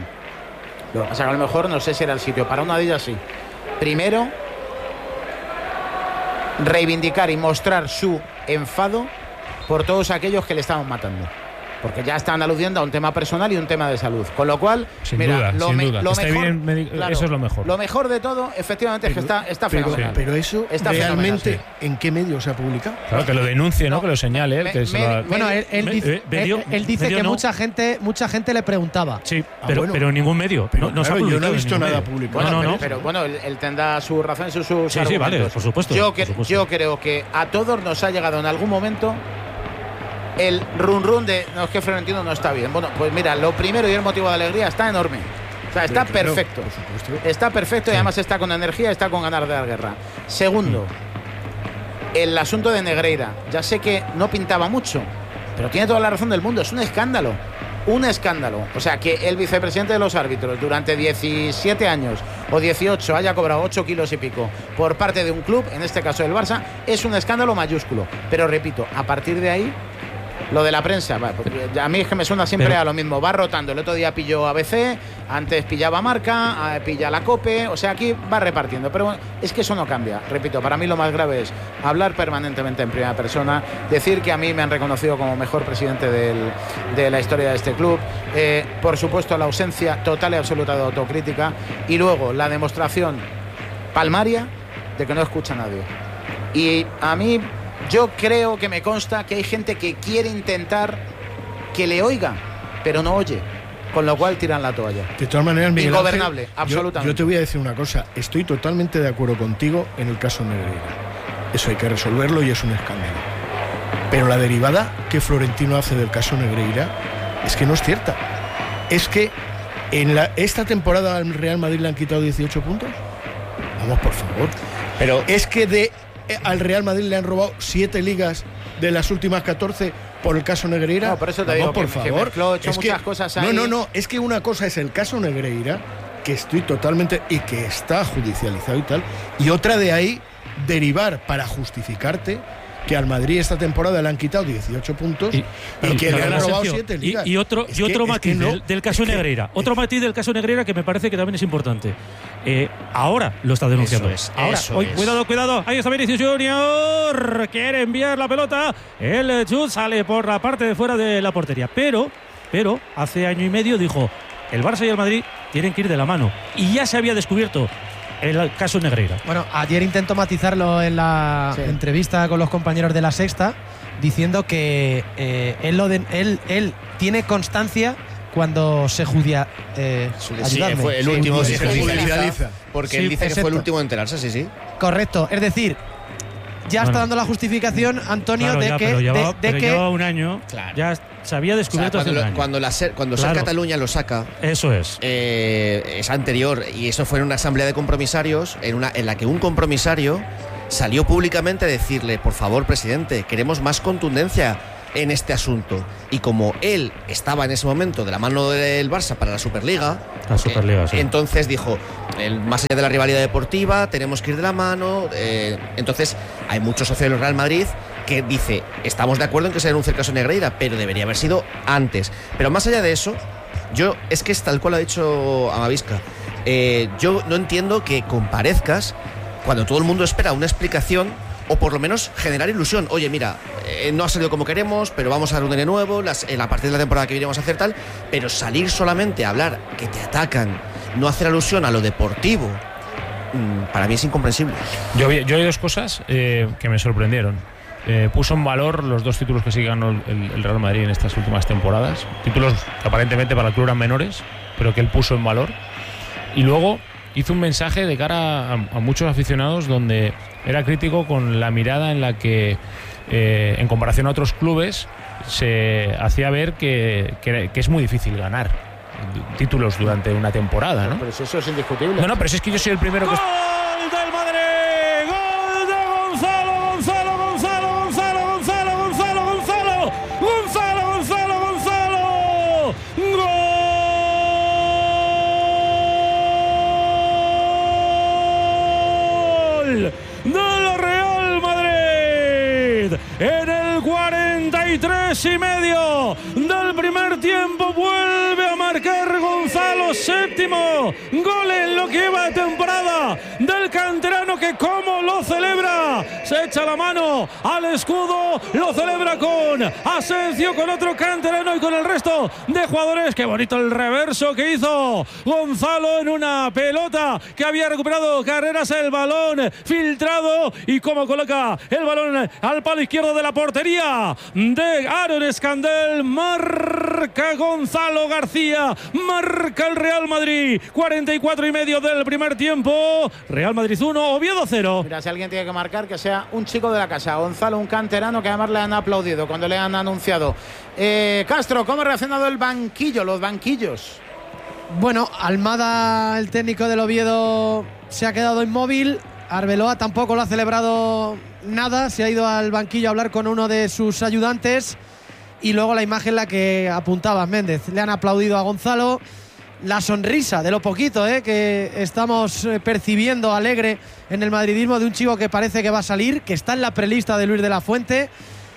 O sea, a lo mejor no sé si era el sitio, para una de ellas sí. Primero, reivindicar y mostrar su enfado por todos aquellos que le estaban matando. Porque ya están aludiendo a un tema personal y un tema de salud. Con lo cual, sin mira, duda, lo, sin me, duda. lo mejor, bien, claro, eso es lo mejor. Lo mejor de todo, efectivamente, pero, es que está, está pero, fenomenal. Pero eso, está realmente, fenomenal, sí. ¿en qué medio se ha publicado? Claro, que lo denuncie, ¿no? ¿no? Que lo señale. Me, que me, se lo... Bueno, él, él me, dice, eh, medio, él, él dice medio que no. mucha gente mucha gente le preguntaba. Sí, pero, ah, bueno. pero ningún medio. Pero, no, no claro, se ha yo no he visto nada publicado. Bueno, no, no, pero, pero bueno, él, él tendrá sus razones, sus, sus sí, argumentos. Sí, vale, por supuesto. Yo, que, por supuesto. yo creo que a todos nos ha llegado en algún momento el run run de no, es que Florentino no está bien. Bueno, pues mira, lo primero y el motivo de alegría está enorme. O sea, está claro, perfecto. Está perfecto sí. Y además está con energía, está con ganas de dar guerra. Segundo, el asunto de Negreira. Ya sé que no pintaba mucho, pero tiene toda la razón del mundo. Es un escándalo. Un escándalo. O sea, que el vicepresidente de los árbitros durante diecisiete años o dieciocho haya cobrado ocho kilos y pico por parte de un club, en este caso el Barça, es un escándalo mayúsculo. Pero repito, a partir de ahí, lo de la prensa, a mí es que me suena siempre Pero, a lo mismo, va rotando. El otro día pilló A B C, antes pillaba Marca, pilla la COPE, o sea, aquí va repartiendo. Pero es que eso no cambia. Repito, para mí lo más grave es hablar permanentemente en primera persona, decir que a mí me han reconocido como mejor presidente del, de la historia de este club, eh, por supuesto la ausencia total y absoluta de autocrítica y luego la demostración palmaria de que no escucha a nadie. Y a mí... Yo creo que me consta que hay gente que quiere intentar que le oiga, pero no oye, con lo cual tiran la toalla. De todas maneras, Miguel Ingobernable, Ángel, absolutamente. Yo, yo te voy a decir una cosa, estoy totalmente de acuerdo contigo en el caso Negreira. Eso hay que resolverlo y es un escándalo. Pero la derivada que Florentino hace del caso Negreira es que no es cierta. Es que en la, esta temporada al Real Madrid le han quitado dieciocho puntos. Vamos, por favor. Pero es que de... al Real Madrid le han robado siete ligas de las últimas catorce por el caso Negreira. No, por eso te digo, por que, favor. Que he hecho muchas que, cosas ahí. No, no, no, es que una cosa es el caso Negreira, que estoy totalmente, y que está judicializado y tal, y otra de ahí derivar para justificarte que al Madrid esta temporada le han quitado dieciocho puntos y, y que le han robado siete ligas. Y, y otro, y otro que, matiz es que no, del, del caso es que, Negreira. Otro matiz del caso Negreira que me parece que también es importante. Eh, ahora lo está denunciando. Eso es, ahora, eso hoy, es. cuidado, cuidado. Ahí está Vinicius Junior. Quiere enviar la pelota. El chut sale por la parte de fuera de la portería. Pero, pero hace año y medio dijo: el Barça y el Madrid tienen que ir de la mano. Y ya se había descubierto el caso Negreira. Bueno, ayer intentó matizarlo en la sí. entrevista con los compañeros de La Sexta, diciendo que eh, él, lo de, él, él tiene constancia cuando se judia, eh, sí, fue el sí, último sí, se judicializa, porque sí, él dice exacto. que fue el último en enterarse, sí, sí. Correcto, es decir, ya bueno, está dando la justificación, Antonio, claro, de ya, que pero llevaba, de, de pero que llevaba un año, claro. ya se había descubierto, o sea, cuando, hace un lo, año. cuando la SER, cuando claro. SER Cataluña lo saca, eso es, eh, es anterior, y eso fue en una asamblea de compromisarios en una en la que un compromisario salió públicamente a decirle: por favor, presidente, queremos más contundencia en este asunto. Y como él estaba en ese momento de la mano del Barça para la Superliga, la Superliga eh, sí. entonces dijo: el, más allá de la rivalidad deportiva, tenemos que ir de la mano. Eh, entonces hay muchos socios del Real Madrid que dice: estamos de acuerdo en que se denuncie el caso Negreira, pero debería haber sido antes. Pero más allá de eso, yo es que es tal cual ha dicho Amavisca. Eh, yo no entiendo que comparezcas cuando todo el mundo espera una explicación, o por lo menos generar ilusión. Oye, mira, eh, no ha salido como queremos, pero vamos a reunir de nuevo, las, en a partir de la temporada que viene vamos a hacer tal, pero salir solamente a hablar que te atacan, no hacer alusión a lo deportivo, mmm, para mí es incomprensible. Yo, yo hay dos cosas eh, que me sorprendieron. Eh, puso en valor los dos títulos que sí ganó el, el Real Madrid en estas últimas temporadas, títulos que aparentemente para el club eran menores, pero que él puso en valor. Y luego hizo un mensaje de cara a, a muchos aficionados donde era crítico con la mirada en la que, eh, en comparación a otros clubes, se hacía ver que, que, que es muy difícil ganar títulos durante una temporada, ¿no? Pero eso es indiscutible. No, no, pero es que yo soy el primero que... ¡Gol del Madrid! ¡Gol de Gonzalo! ¡Gonzalo, Gonzalo, Gonzalo, Gonzalo, Gonzalo, Gonzalo! ¡Gonzalo, Gonzalo, Gonzalo! ¡Gol del Real Madrid! En el cuarenta y tres y medio del primer tiempo vuelve a marcar Gonzalo, séptimo gol en lo que lleva de temporada del canterano, que como lo celebra, se echa la mano al escudo, lo celebra con Asensio, con otro canterano y con el resto de jugadores. Qué bonito el reverso que hizo Gonzalo en una pelota que había recuperado Carreras, el balón filtrado, y cómo coloca el balón al palo izquierdo de la portería de Aaron Escandel. Marca Gonzalo García, marca el Real Madrid. Cuarenta y cuatro y medio del primer tiempo. Real Madrid uno, Oviedo cero. Mira, si alguien tiene que marcar, que sea un chico de la casa. Gonzalo, un canterano que además le han aplaudido cuando le han anunciado. Eh, Castro, ¿cómo ha reaccionado el banquillo, los banquillos? Bueno, Almada, el técnico del Oviedo, se ha quedado inmóvil. Arbeloa tampoco lo ha celebrado nada, se ha ido al banquillo a hablar con uno de sus ayudantes. Y luego la imagen la que apuntaba Méndez, le han aplaudido a Gonzalo. La sonrisa de lo poquito eh, que estamos percibiendo alegre en el madridismo de un chico que parece que va a salir, que está en la prelista de Luis de la Fuente.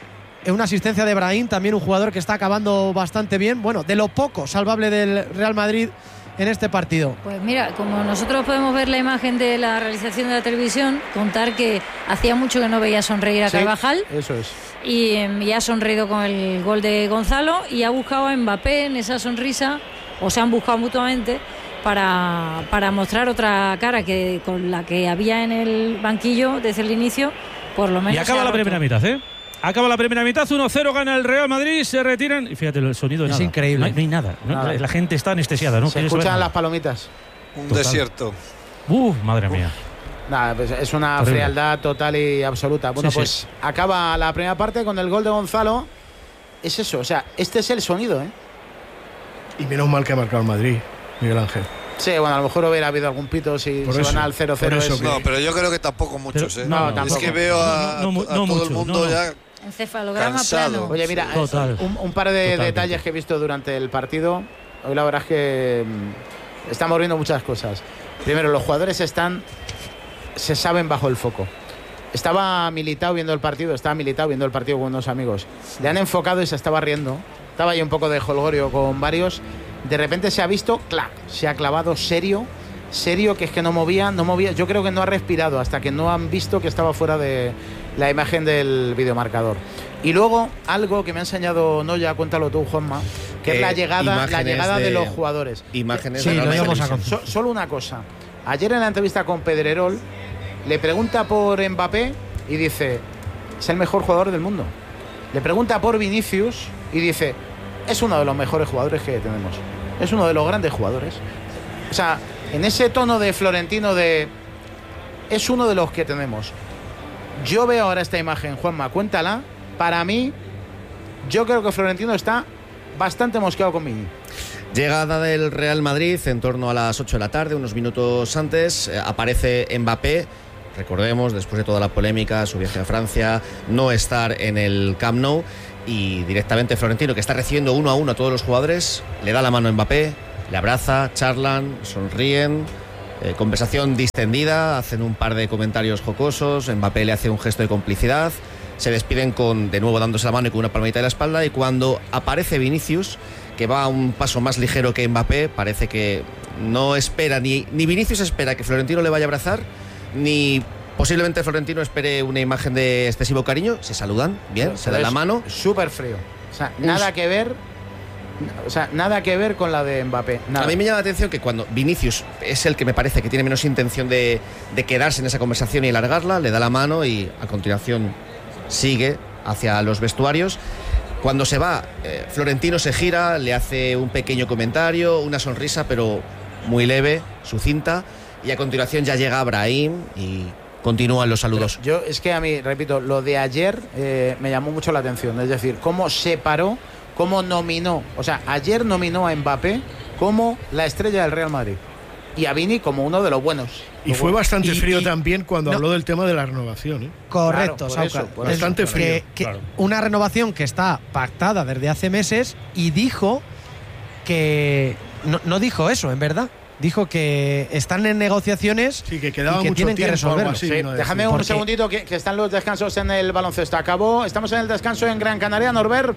Una asistencia de Brahim, también un jugador que está acabando bastante bien. Bueno, de lo poco salvable del Real Madrid en este partido. Pues mira, como nosotros podemos ver la imagen de la realización de la televisión, contar que hacía mucho que no veía sonreír a sí, Carvajal. Eso es. Y, y ha sonreído con el gol de Gonzalo y ha buscado a Mbappé en esa sonrisa, o se han buscado mutuamente, para, para mostrar otra cara que con la que había en el banquillo desde el inicio, por lo menos. Y acaba la primera mitad, ¿eh? Acaba la primera mitad, uno cero, gana el Real Madrid, se retiran. Y fíjate, el sonido es nada. increíble. No hay, no hay nada, ¿no? nada. La gente está anestesiada, ¿no? Se escuchan las palomitas. Un Total. desierto. Uh, madre mía. Nada, pues es una Terrible. frialdad total y absoluta. Bueno, sí, pues sí. acaba la primera parte con el gol de Gonzalo. Es eso, o sea, este es el sonido, ¿eh? Y menos mal que ha marcado el Madrid, Miguel Ángel. Sí, bueno, a lo mejor hubiera habido algún pito si por se eso, van al cero cero. No, pero yo creo que tampoco muchos, pero, ¿eh? No, tampoco. Es que veo a, no, no, a no todo mucho, el mundo no, no. ya Encefalograma cansado. plano. Oye, mira, Total. Un, un par de Totalmente. detalles que he visto durante el partido. Hoy la verdad es que mmm, estamos viendo muchas cosas. Primero, los jugadores están, se saben bajo el foco. Estaba Militao viendo el partido, estaba Militao viendo el partido con unos amigos. Le han enfocado y se estaba riendo. Estaba ahí un poco de jolgorio con varios. De repente se ha visto, clac, se ha clavado serio, serio, que es que no movía, no movía. Yo creo que no ha respirado hasta que no han visto que estaba fuera de la imagen del videomarcador. Y luego, algo que me ha enseñado Noya, cuéntalo tú, Juanma, que eh, es la llegada, la llegada de, de los jugadores. Imágenes sí, de lo íbamos a so, Solo una cosa. Ayer en la entrevista con Pedrerol, le pregunta por Mbappé y dice, es el mejor jugador del mundo. Le pregunta por Vinicius y dice, es uno de los mejores jugadores que tenemos. Es uno de los grandes jugadores. O sea, en ese tono de Florentino de, es uno de los que tenemos. Yo veo ahora esta imagen, Juanma, cuéntala. Para mí, yo creo que Florentino está bastante mosqueado con Vini. Llegada del Real Madrid en torno a las ocho de la tarde, unos minutos antes, eh, aparece Mbappé. Recordemos, después de toda la polémica, su viaje a Francia, no estar en el Camp Nou, y directamente Florentino, que está recibiendo uno a uno a todos los jugadores, le da la mano a Mbappé, le abraza, charlan, sonríen, eh, conversación distendida, hacen un par de comentarios jocosos, Mbappé le hace un gesto de complicidad, se despiden con, de nuevo dándose la mano y con una palmadita de la espalda, y cuando aparece Vinicius, que va a un paso más ligero que Mbappé, parece que no espera, ni, ni Vinicius espera que Florentino le vaya a abrazar, ni posiblemente Florentino espere una imagen de excesivo cariño. Se saludan, bien, se dan la mano. Súper frío. O sea, nada que ver. O sea, nada que ver con la de Mbappé. Nada. A mí me llama la atención que cuando Vinicius es el que me parece que tiene menos intención de, de quedarse en esa conversación y alargarla, le da la mano y a continuación sigue hacia los vestuarios. Cuando se va, eh, Florentino se gira, le hace un pequeño comentario, una sonrisa, pero muy leve, sucinta. Y a continuación ya llega Brahim y continúan los saludos. Pero yo, es que a mí, repito, lo de ayer eh, me llamó mucho la atención. Es decir, cómo separó, cómo nominó. O sea, ayer nominó a Mbappé como la estrella del Real Madrid. Y a Vini como uno de los buenos. Y fue bastante y, frío y, también cuando no, habló del tema de la renovación. ¿eh? Correcto, claro, Sauca. Eso, bastante eso, frío. Que, que claro. Una renovación que está pactada desde hace meses, y dijo que... No, no dijo eso, en verdad. Dijo que están en negociaciones, sí, que quedaba y que mucho tienen que resolverlo. Así, sí, no déjame un segundito que, que están los descansos en el baloncesto. Acabó, estamos en el descanso en Gran Canaria, Norbert.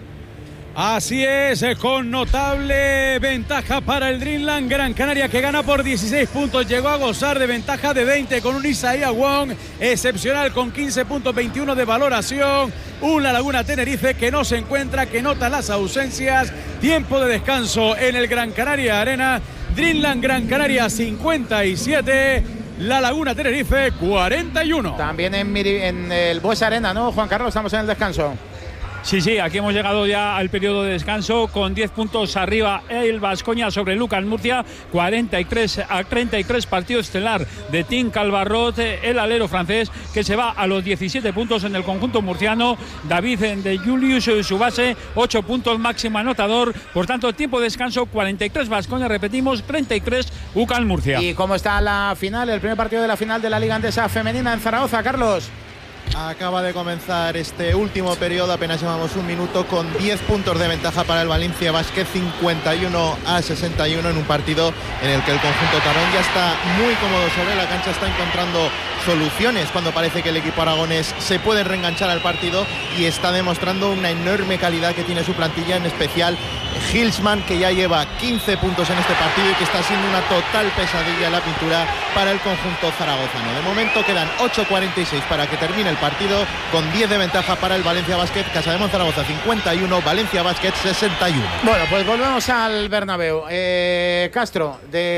Así es, con notable ventaja para el Dreamland. Gran Canaria, que gana por dieciséis puntos, llegó a gozar de ventaja de veinte con un Isaiah Wong excepcional con quince puntos veintiuno de valoración. Un La Laguna Tenerife que no se encuentra, que nota las ausencias. Tiempo de descanso en el Gran Canaria Arena. Dreamland Gran Canaria cincuenta y siete, La Laguna Tenerife cuarenta y uno. También en, Miri, en el Buesa Arena, ¿no, Juan Carlos? Estamos en el descanso. Sí, sí, aquí hemos llegado ya al periodo de descanso con diez puntos arriba el Baskonia sobre el Lucas Murcia, cuarenta y tres a treinta y tres, partido estelar de Tim Calvarrot, el alero francés, que se va a los diecisiete puntos en el conjunto murciano. David de Julius, su base, ocho puntos, máximo anotador. Por tanto, tiempo de descanso, cuarenta y tres Baskonia, repetimos, treinta y tres U C A M Murcia. ¿Y cómo está la final, el primer partido de la final de la Liga Andesa Femenina en Zaragoza, Carlos? Acaba de comenzar este último periodo, apenas llevamos un minuto, con diez puntos de ventaja para el Valencia Basket, cincuenta y uno a sesenta y uno, en un partido en el que el conjunto tarón ya está muy cómodo sobre la cancha, está encontrando soluciones cuando parece que el equipo aragonés se puede reenganchar al partido, y está demostrando una enorme calidad que tiene su plantilla, en especial Hilsman, que ya lleva quince puntos en este partido y que está siendo una total pesadilla en la pintura para el conjunto zaragozano. De momento quedan ocho cuarenta y seis para que termine el partido, con diez de ventaja para el Valencia Basket. Casademón Zaragoza cincuenta y uno, Valencia Basket sesenta y uno. Bueno, pues volvemos al Bernabéu. Eh, Castro,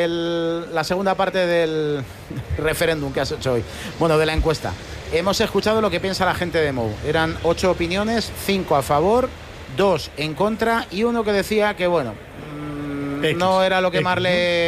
de la segunda parte del referéndum que has hecho hoy, bueno, de la encuesta, hemos escuchado lo que piensa la gente de Mou. Eran ocho opiniones, cinco a favor, dos en contra y uno que decía que, bueno, mmm, X, no era lo que X, más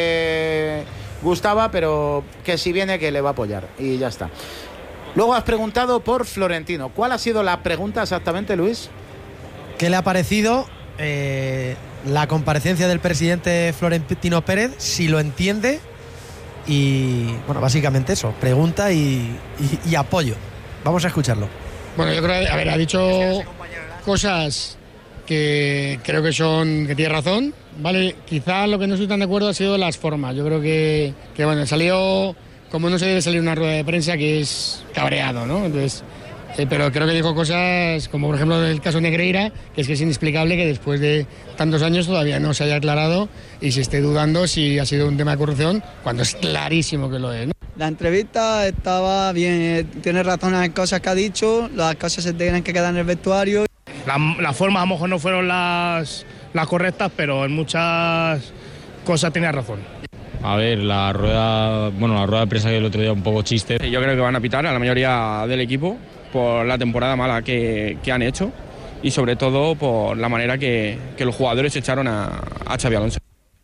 le gustaba, pero que si viene que le va a apoyar, y ya está. Luego has preguntado por Florentino. ¿Cuál ha sido la pregunta exactamente, Luis? ¿Qué le ha parecido eh, la comparecencia del presidente Florentino Pérez? Si lo entiende. Y bueno, básicamente eso, pregunta y, y, y apoyo. Vamos a escucharlo. Bueno, yo creo, a ver, ha dicho cosas que creo que son, que tiene razón, ¿vale? Quizás lo que no estoy tan de acuerdo ha sido las formas. Yo creo que, que bueno, salió como no se debe salir una rueda de prensa, que es cabreado, ¿no? Entonces, eh, pero creo que dijo cosas como, por ejemplo, el caso Negreira, que es que es inexplicable que después de tantos años todavía no se haya aclarado y se esté dudando si ha sido un tema de corrupción, cuando es clarísimo que lo es, ¿no? La entrevista estaba bien, tiene razón en las cosas que ha dicho, las cosas se tienen que quedar en el vestuario. Las la formas a lo mejor no fueron las, las correctas, pero en muchas cosas tenía razón. A ver, la rueda, bueno, la rueda de prensa que el otro día un poco chiste. Yo creo que van a pitar a la mayoría del equipo por la temporada mala que, que han hecho y sobre todo por la manera que, que los jugadores echaron a, a Xabi Alonso.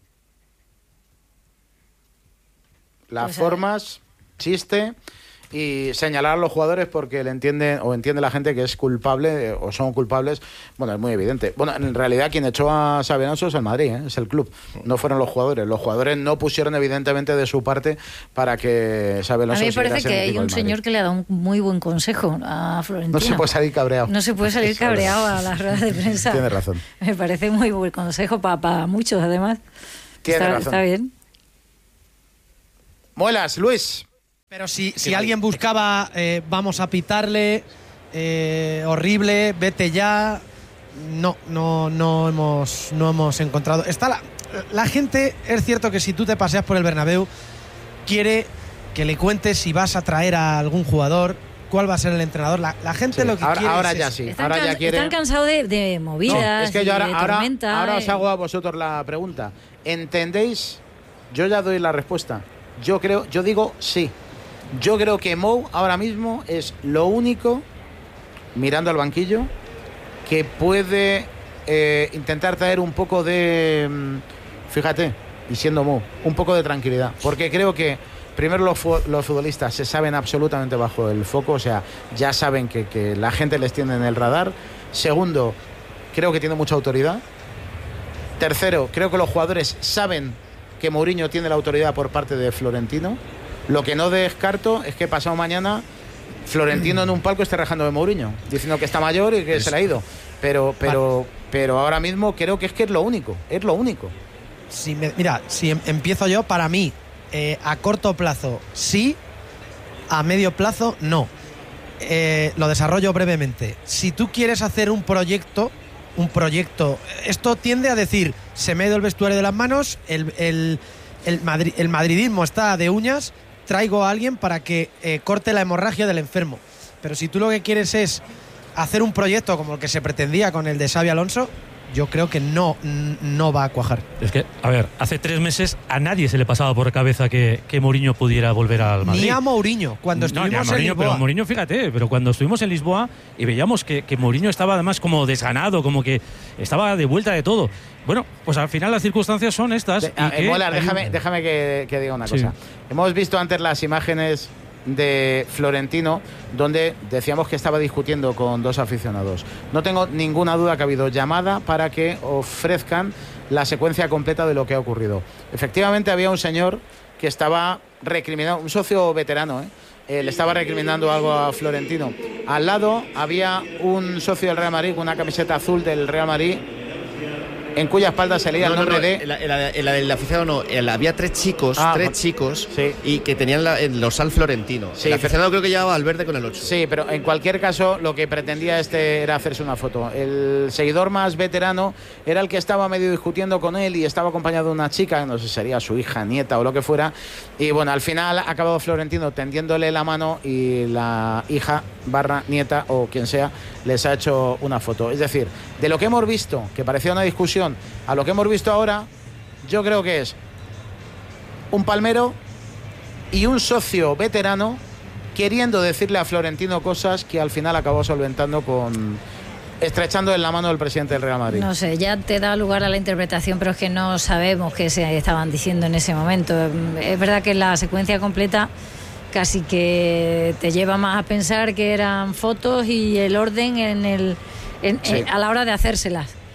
Las pues formas, chiste y señalar a los jugadores porque le entiende o entiende la gente que es culpable o son culpables. Bueno, es muy evidente. Bueno, en realidad quien echó a Xabi Alonso es el Madrid, ¿eh? Es el club, no fueron los jugadores. Los jugadores no pusieron evidentemente de su parte para que Xabi Alonso. A mí me parece que hay un señor que le ha dado un muy buen consejo a Florentino. No se puede salir cabreado. No se puede salir cabreado a las ruedas de prensa. Tiene razón. Me parece muy buen consejo para, para muchos, además. Tiene está, razón. Está bien. Muelas, Luis. Pero si, si alguien buscaba, eh, vamos a pitarle, eh, horrible, vete ya, no, no, no hemos, no hemos encontrado. Está la, la gente, es cierto que si tú te paseas por el Bernabéu, quiere que le cuentes si vas a traer a algún jugador, cuál va a ser el entrenador. La, la gente sí, lo que ahora, quiere ahora es ya eso. sí. Están, ahora can, ya quiere... están cansados de, de movidas, no, es que yo ahora, de ahora, tormenta. ahora eh. os hago a vosotros la pregunta. ¿Entendéis? Yo ya doy la respuesta. Yo creo, yo digo sí. Yo creo que Mou ahora mismo es lo único, mirando al banquillo, que puede eh, intentar traer un poco de, fíjate, y siendo Mou, un poco de tranquilidad. Porque creo que primero los, los futbolistas se saben absolutamente bajo el foco, o sea, ya saben que, que la gente les tiene en el radar. Segundo, creo que tiene mucha autoridad. Tercero, creo que los jugadores saben que Mourinho tiene la autoridad por parte de Florentino. Lo que no descarto es que pasado mañana Florentino en un palco esté rajando de Mourinho, diciendo que está mayor y que es... se le ha ido. Pero, pero, pero ahora mismo creo que es que es lo único, es lo único. Si me, mira, si em, empiezo yo, para mí, eh, a corto plazo sí, a medio plazo no. Eh, lo desarrollo brevemente. Si tú quieres hacer un proyecto, un proyecto, esto tiende a decir, se me ha ido el vestuario de las manos, el, el, el, madri, el madridismo está de uñas, traigo a alguien para que eh, corte la hemorragia del enfermo. Pero si tú lo que quieres es hacer un proyecto como el que se pretendía con el de Xabi Alonso, yo creo que no, no va a cuajar. Es que, a ver, hace tres meses a nadie se le pasaba por la cabeza que, que Mourinho pudiera volver al Madrid. Ni a Mourinho, cuando estuvimos no, ni a Mourinho, en Lisboa. Pero Mourinho, fíjate, pero cuando estuvimos en Lisboa y veíamos que, que Mourinho estaba además como desganado, como que estaba de vuelta de todo. Bueno, pues al final las circunstancias son estas. De, y que Mola, déjame, déjame que, que diga una sí. cosa. Hemos visto antes las imágenes de Florentino, donde decíamos que estaba discutiendo con dos aficionados. No tengo ninguna duda que ha habido llamada para que ofrezcan la secuencia completa de lo que ha ocurrido. Efectivamente había un señor que estaba recriminando, un socio veterano, ¿eh? Eh, le estaba recriminando algo a Florentino. Al lado había un socio del Real Madrid con una camiseta azul del Real Madrid, en cuya espalda se leía no, el nombre no, no, de... En la, la, la del aficionado no, el, había tres chicos, ah, tres chicos, sí. y que tenían la, el dorsal florentino. Sí, el aficionado pero, creo que llevaba al verde con el ocho. Sí, pero en cualquier caso lo que pretendía este era hacerse una foto. El seguidor más veterano era el que estaba medio discutiendo con él y estaba acompañado de una chica, no sé si sería su hija, nieta o lo que fuera. Y bueno, al final ha acabado Florentino tendiéndole la mano y la hija barra nieta o quien sea les ha hecho una foto. Es decir, de lo que hemos visto, que parecía una discusión, a lo que hemos visto ahora, yo creo que es un palmero y un socio veterano queriendo decirle a Florentino cosas que al final acabó solventando con... estrechando en la mano del presidente del Real Madrid. No sé, ya te da lugar a la interpretación, pero es que no sabemos qué se estaban diciendo en ese momento. Es verdad que la secuencia completa casi que te lleva más a pensar que eran fotos y el orden en el en, sí. en, a la hora de hacérselas.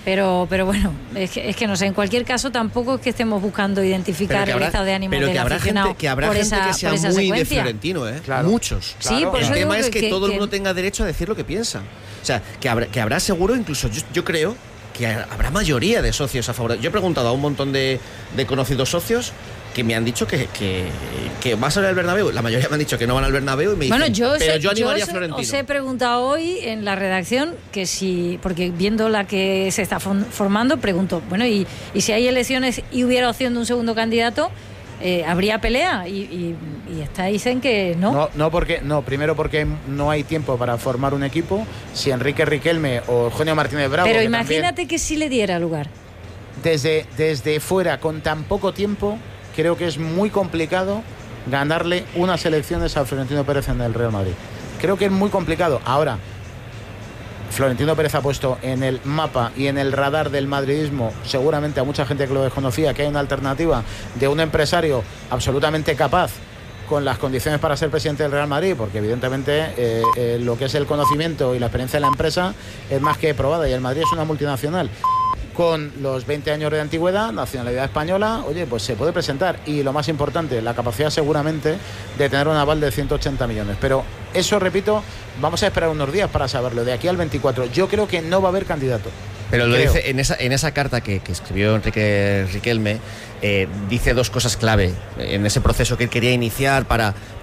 Pero, pero bueno, es que, es que no sé, en cualquier caso tampoco es que estemos buscando identificar habrá, el estado de ánimo pero del que habrá aficionado gente, que habrá por gente esa, que sea por esa muy secuencia. de Florentino, ¿eh? Claro. Muchos. Sí, por el eso tema digo es que, que todo que, el mundo tenga derecho a decir lo que piensa. O sea, que habrá, que habrá seguro, incluso yo, yo creo que habrá mayoría de socios a favor. Yo he preguntado a un montón de, de conocidos socios que me han dicho que, que, que vas a ir al Bernabéu. La mayoría me han dicho que no van al Bernabéu y me bueno, dicen, yo pero sé, yo animaría yo a Florentino. Os he preguntado hoy en la redacción que si, porque viendo la que se está formando, pregunto, bueno, y, y si hay elecciones y hubiera opción de un segundo candidato, eh, ¿habría pelea? Y, y, y está, dicen que no. No, no, porque, no, primero porque no hay tiempo para formar un equipo. Si Enrique Riquelme o Eugenio Martínez Bravo... Pero que imagínate también, que si le diera lugar. Desde, desde fuera, con tan poco tiempo, creo que es muy complicado ganarle unas elecciones a Florentino Pérez en el Real Madrid. Creo que es muy complicado. Ahora, Florentino Pérez ha puesto en el mapa y en el radar del madridismo, seguramente a mucha gente que lo desconocía, que hay una alternativa de un empresario absolutamente capaz con las condiciones para ser presidente del Real Madrid, porque evidentemente eh, eh, lo que es el conocimiento y la experiencia de la empresa es más que probada, y el Madrid es una multinacional con los veinte años de antigüedad, nacionalidad española, oye, pues se puede presentar. Y lo más importante, la capacidad seguramente de tener un aval de ciento ochenta millones. Pero eso, repito, vamos a esperar unos días para saberlo. De aquí al veinticuatro, yo creo que no va a haber candidato. Pero lo creo. dice en esa, en esa carta que, que escribió Enrique Riquelme, eh, dice dos cosas clave en ese proceso que él quería iniciar para,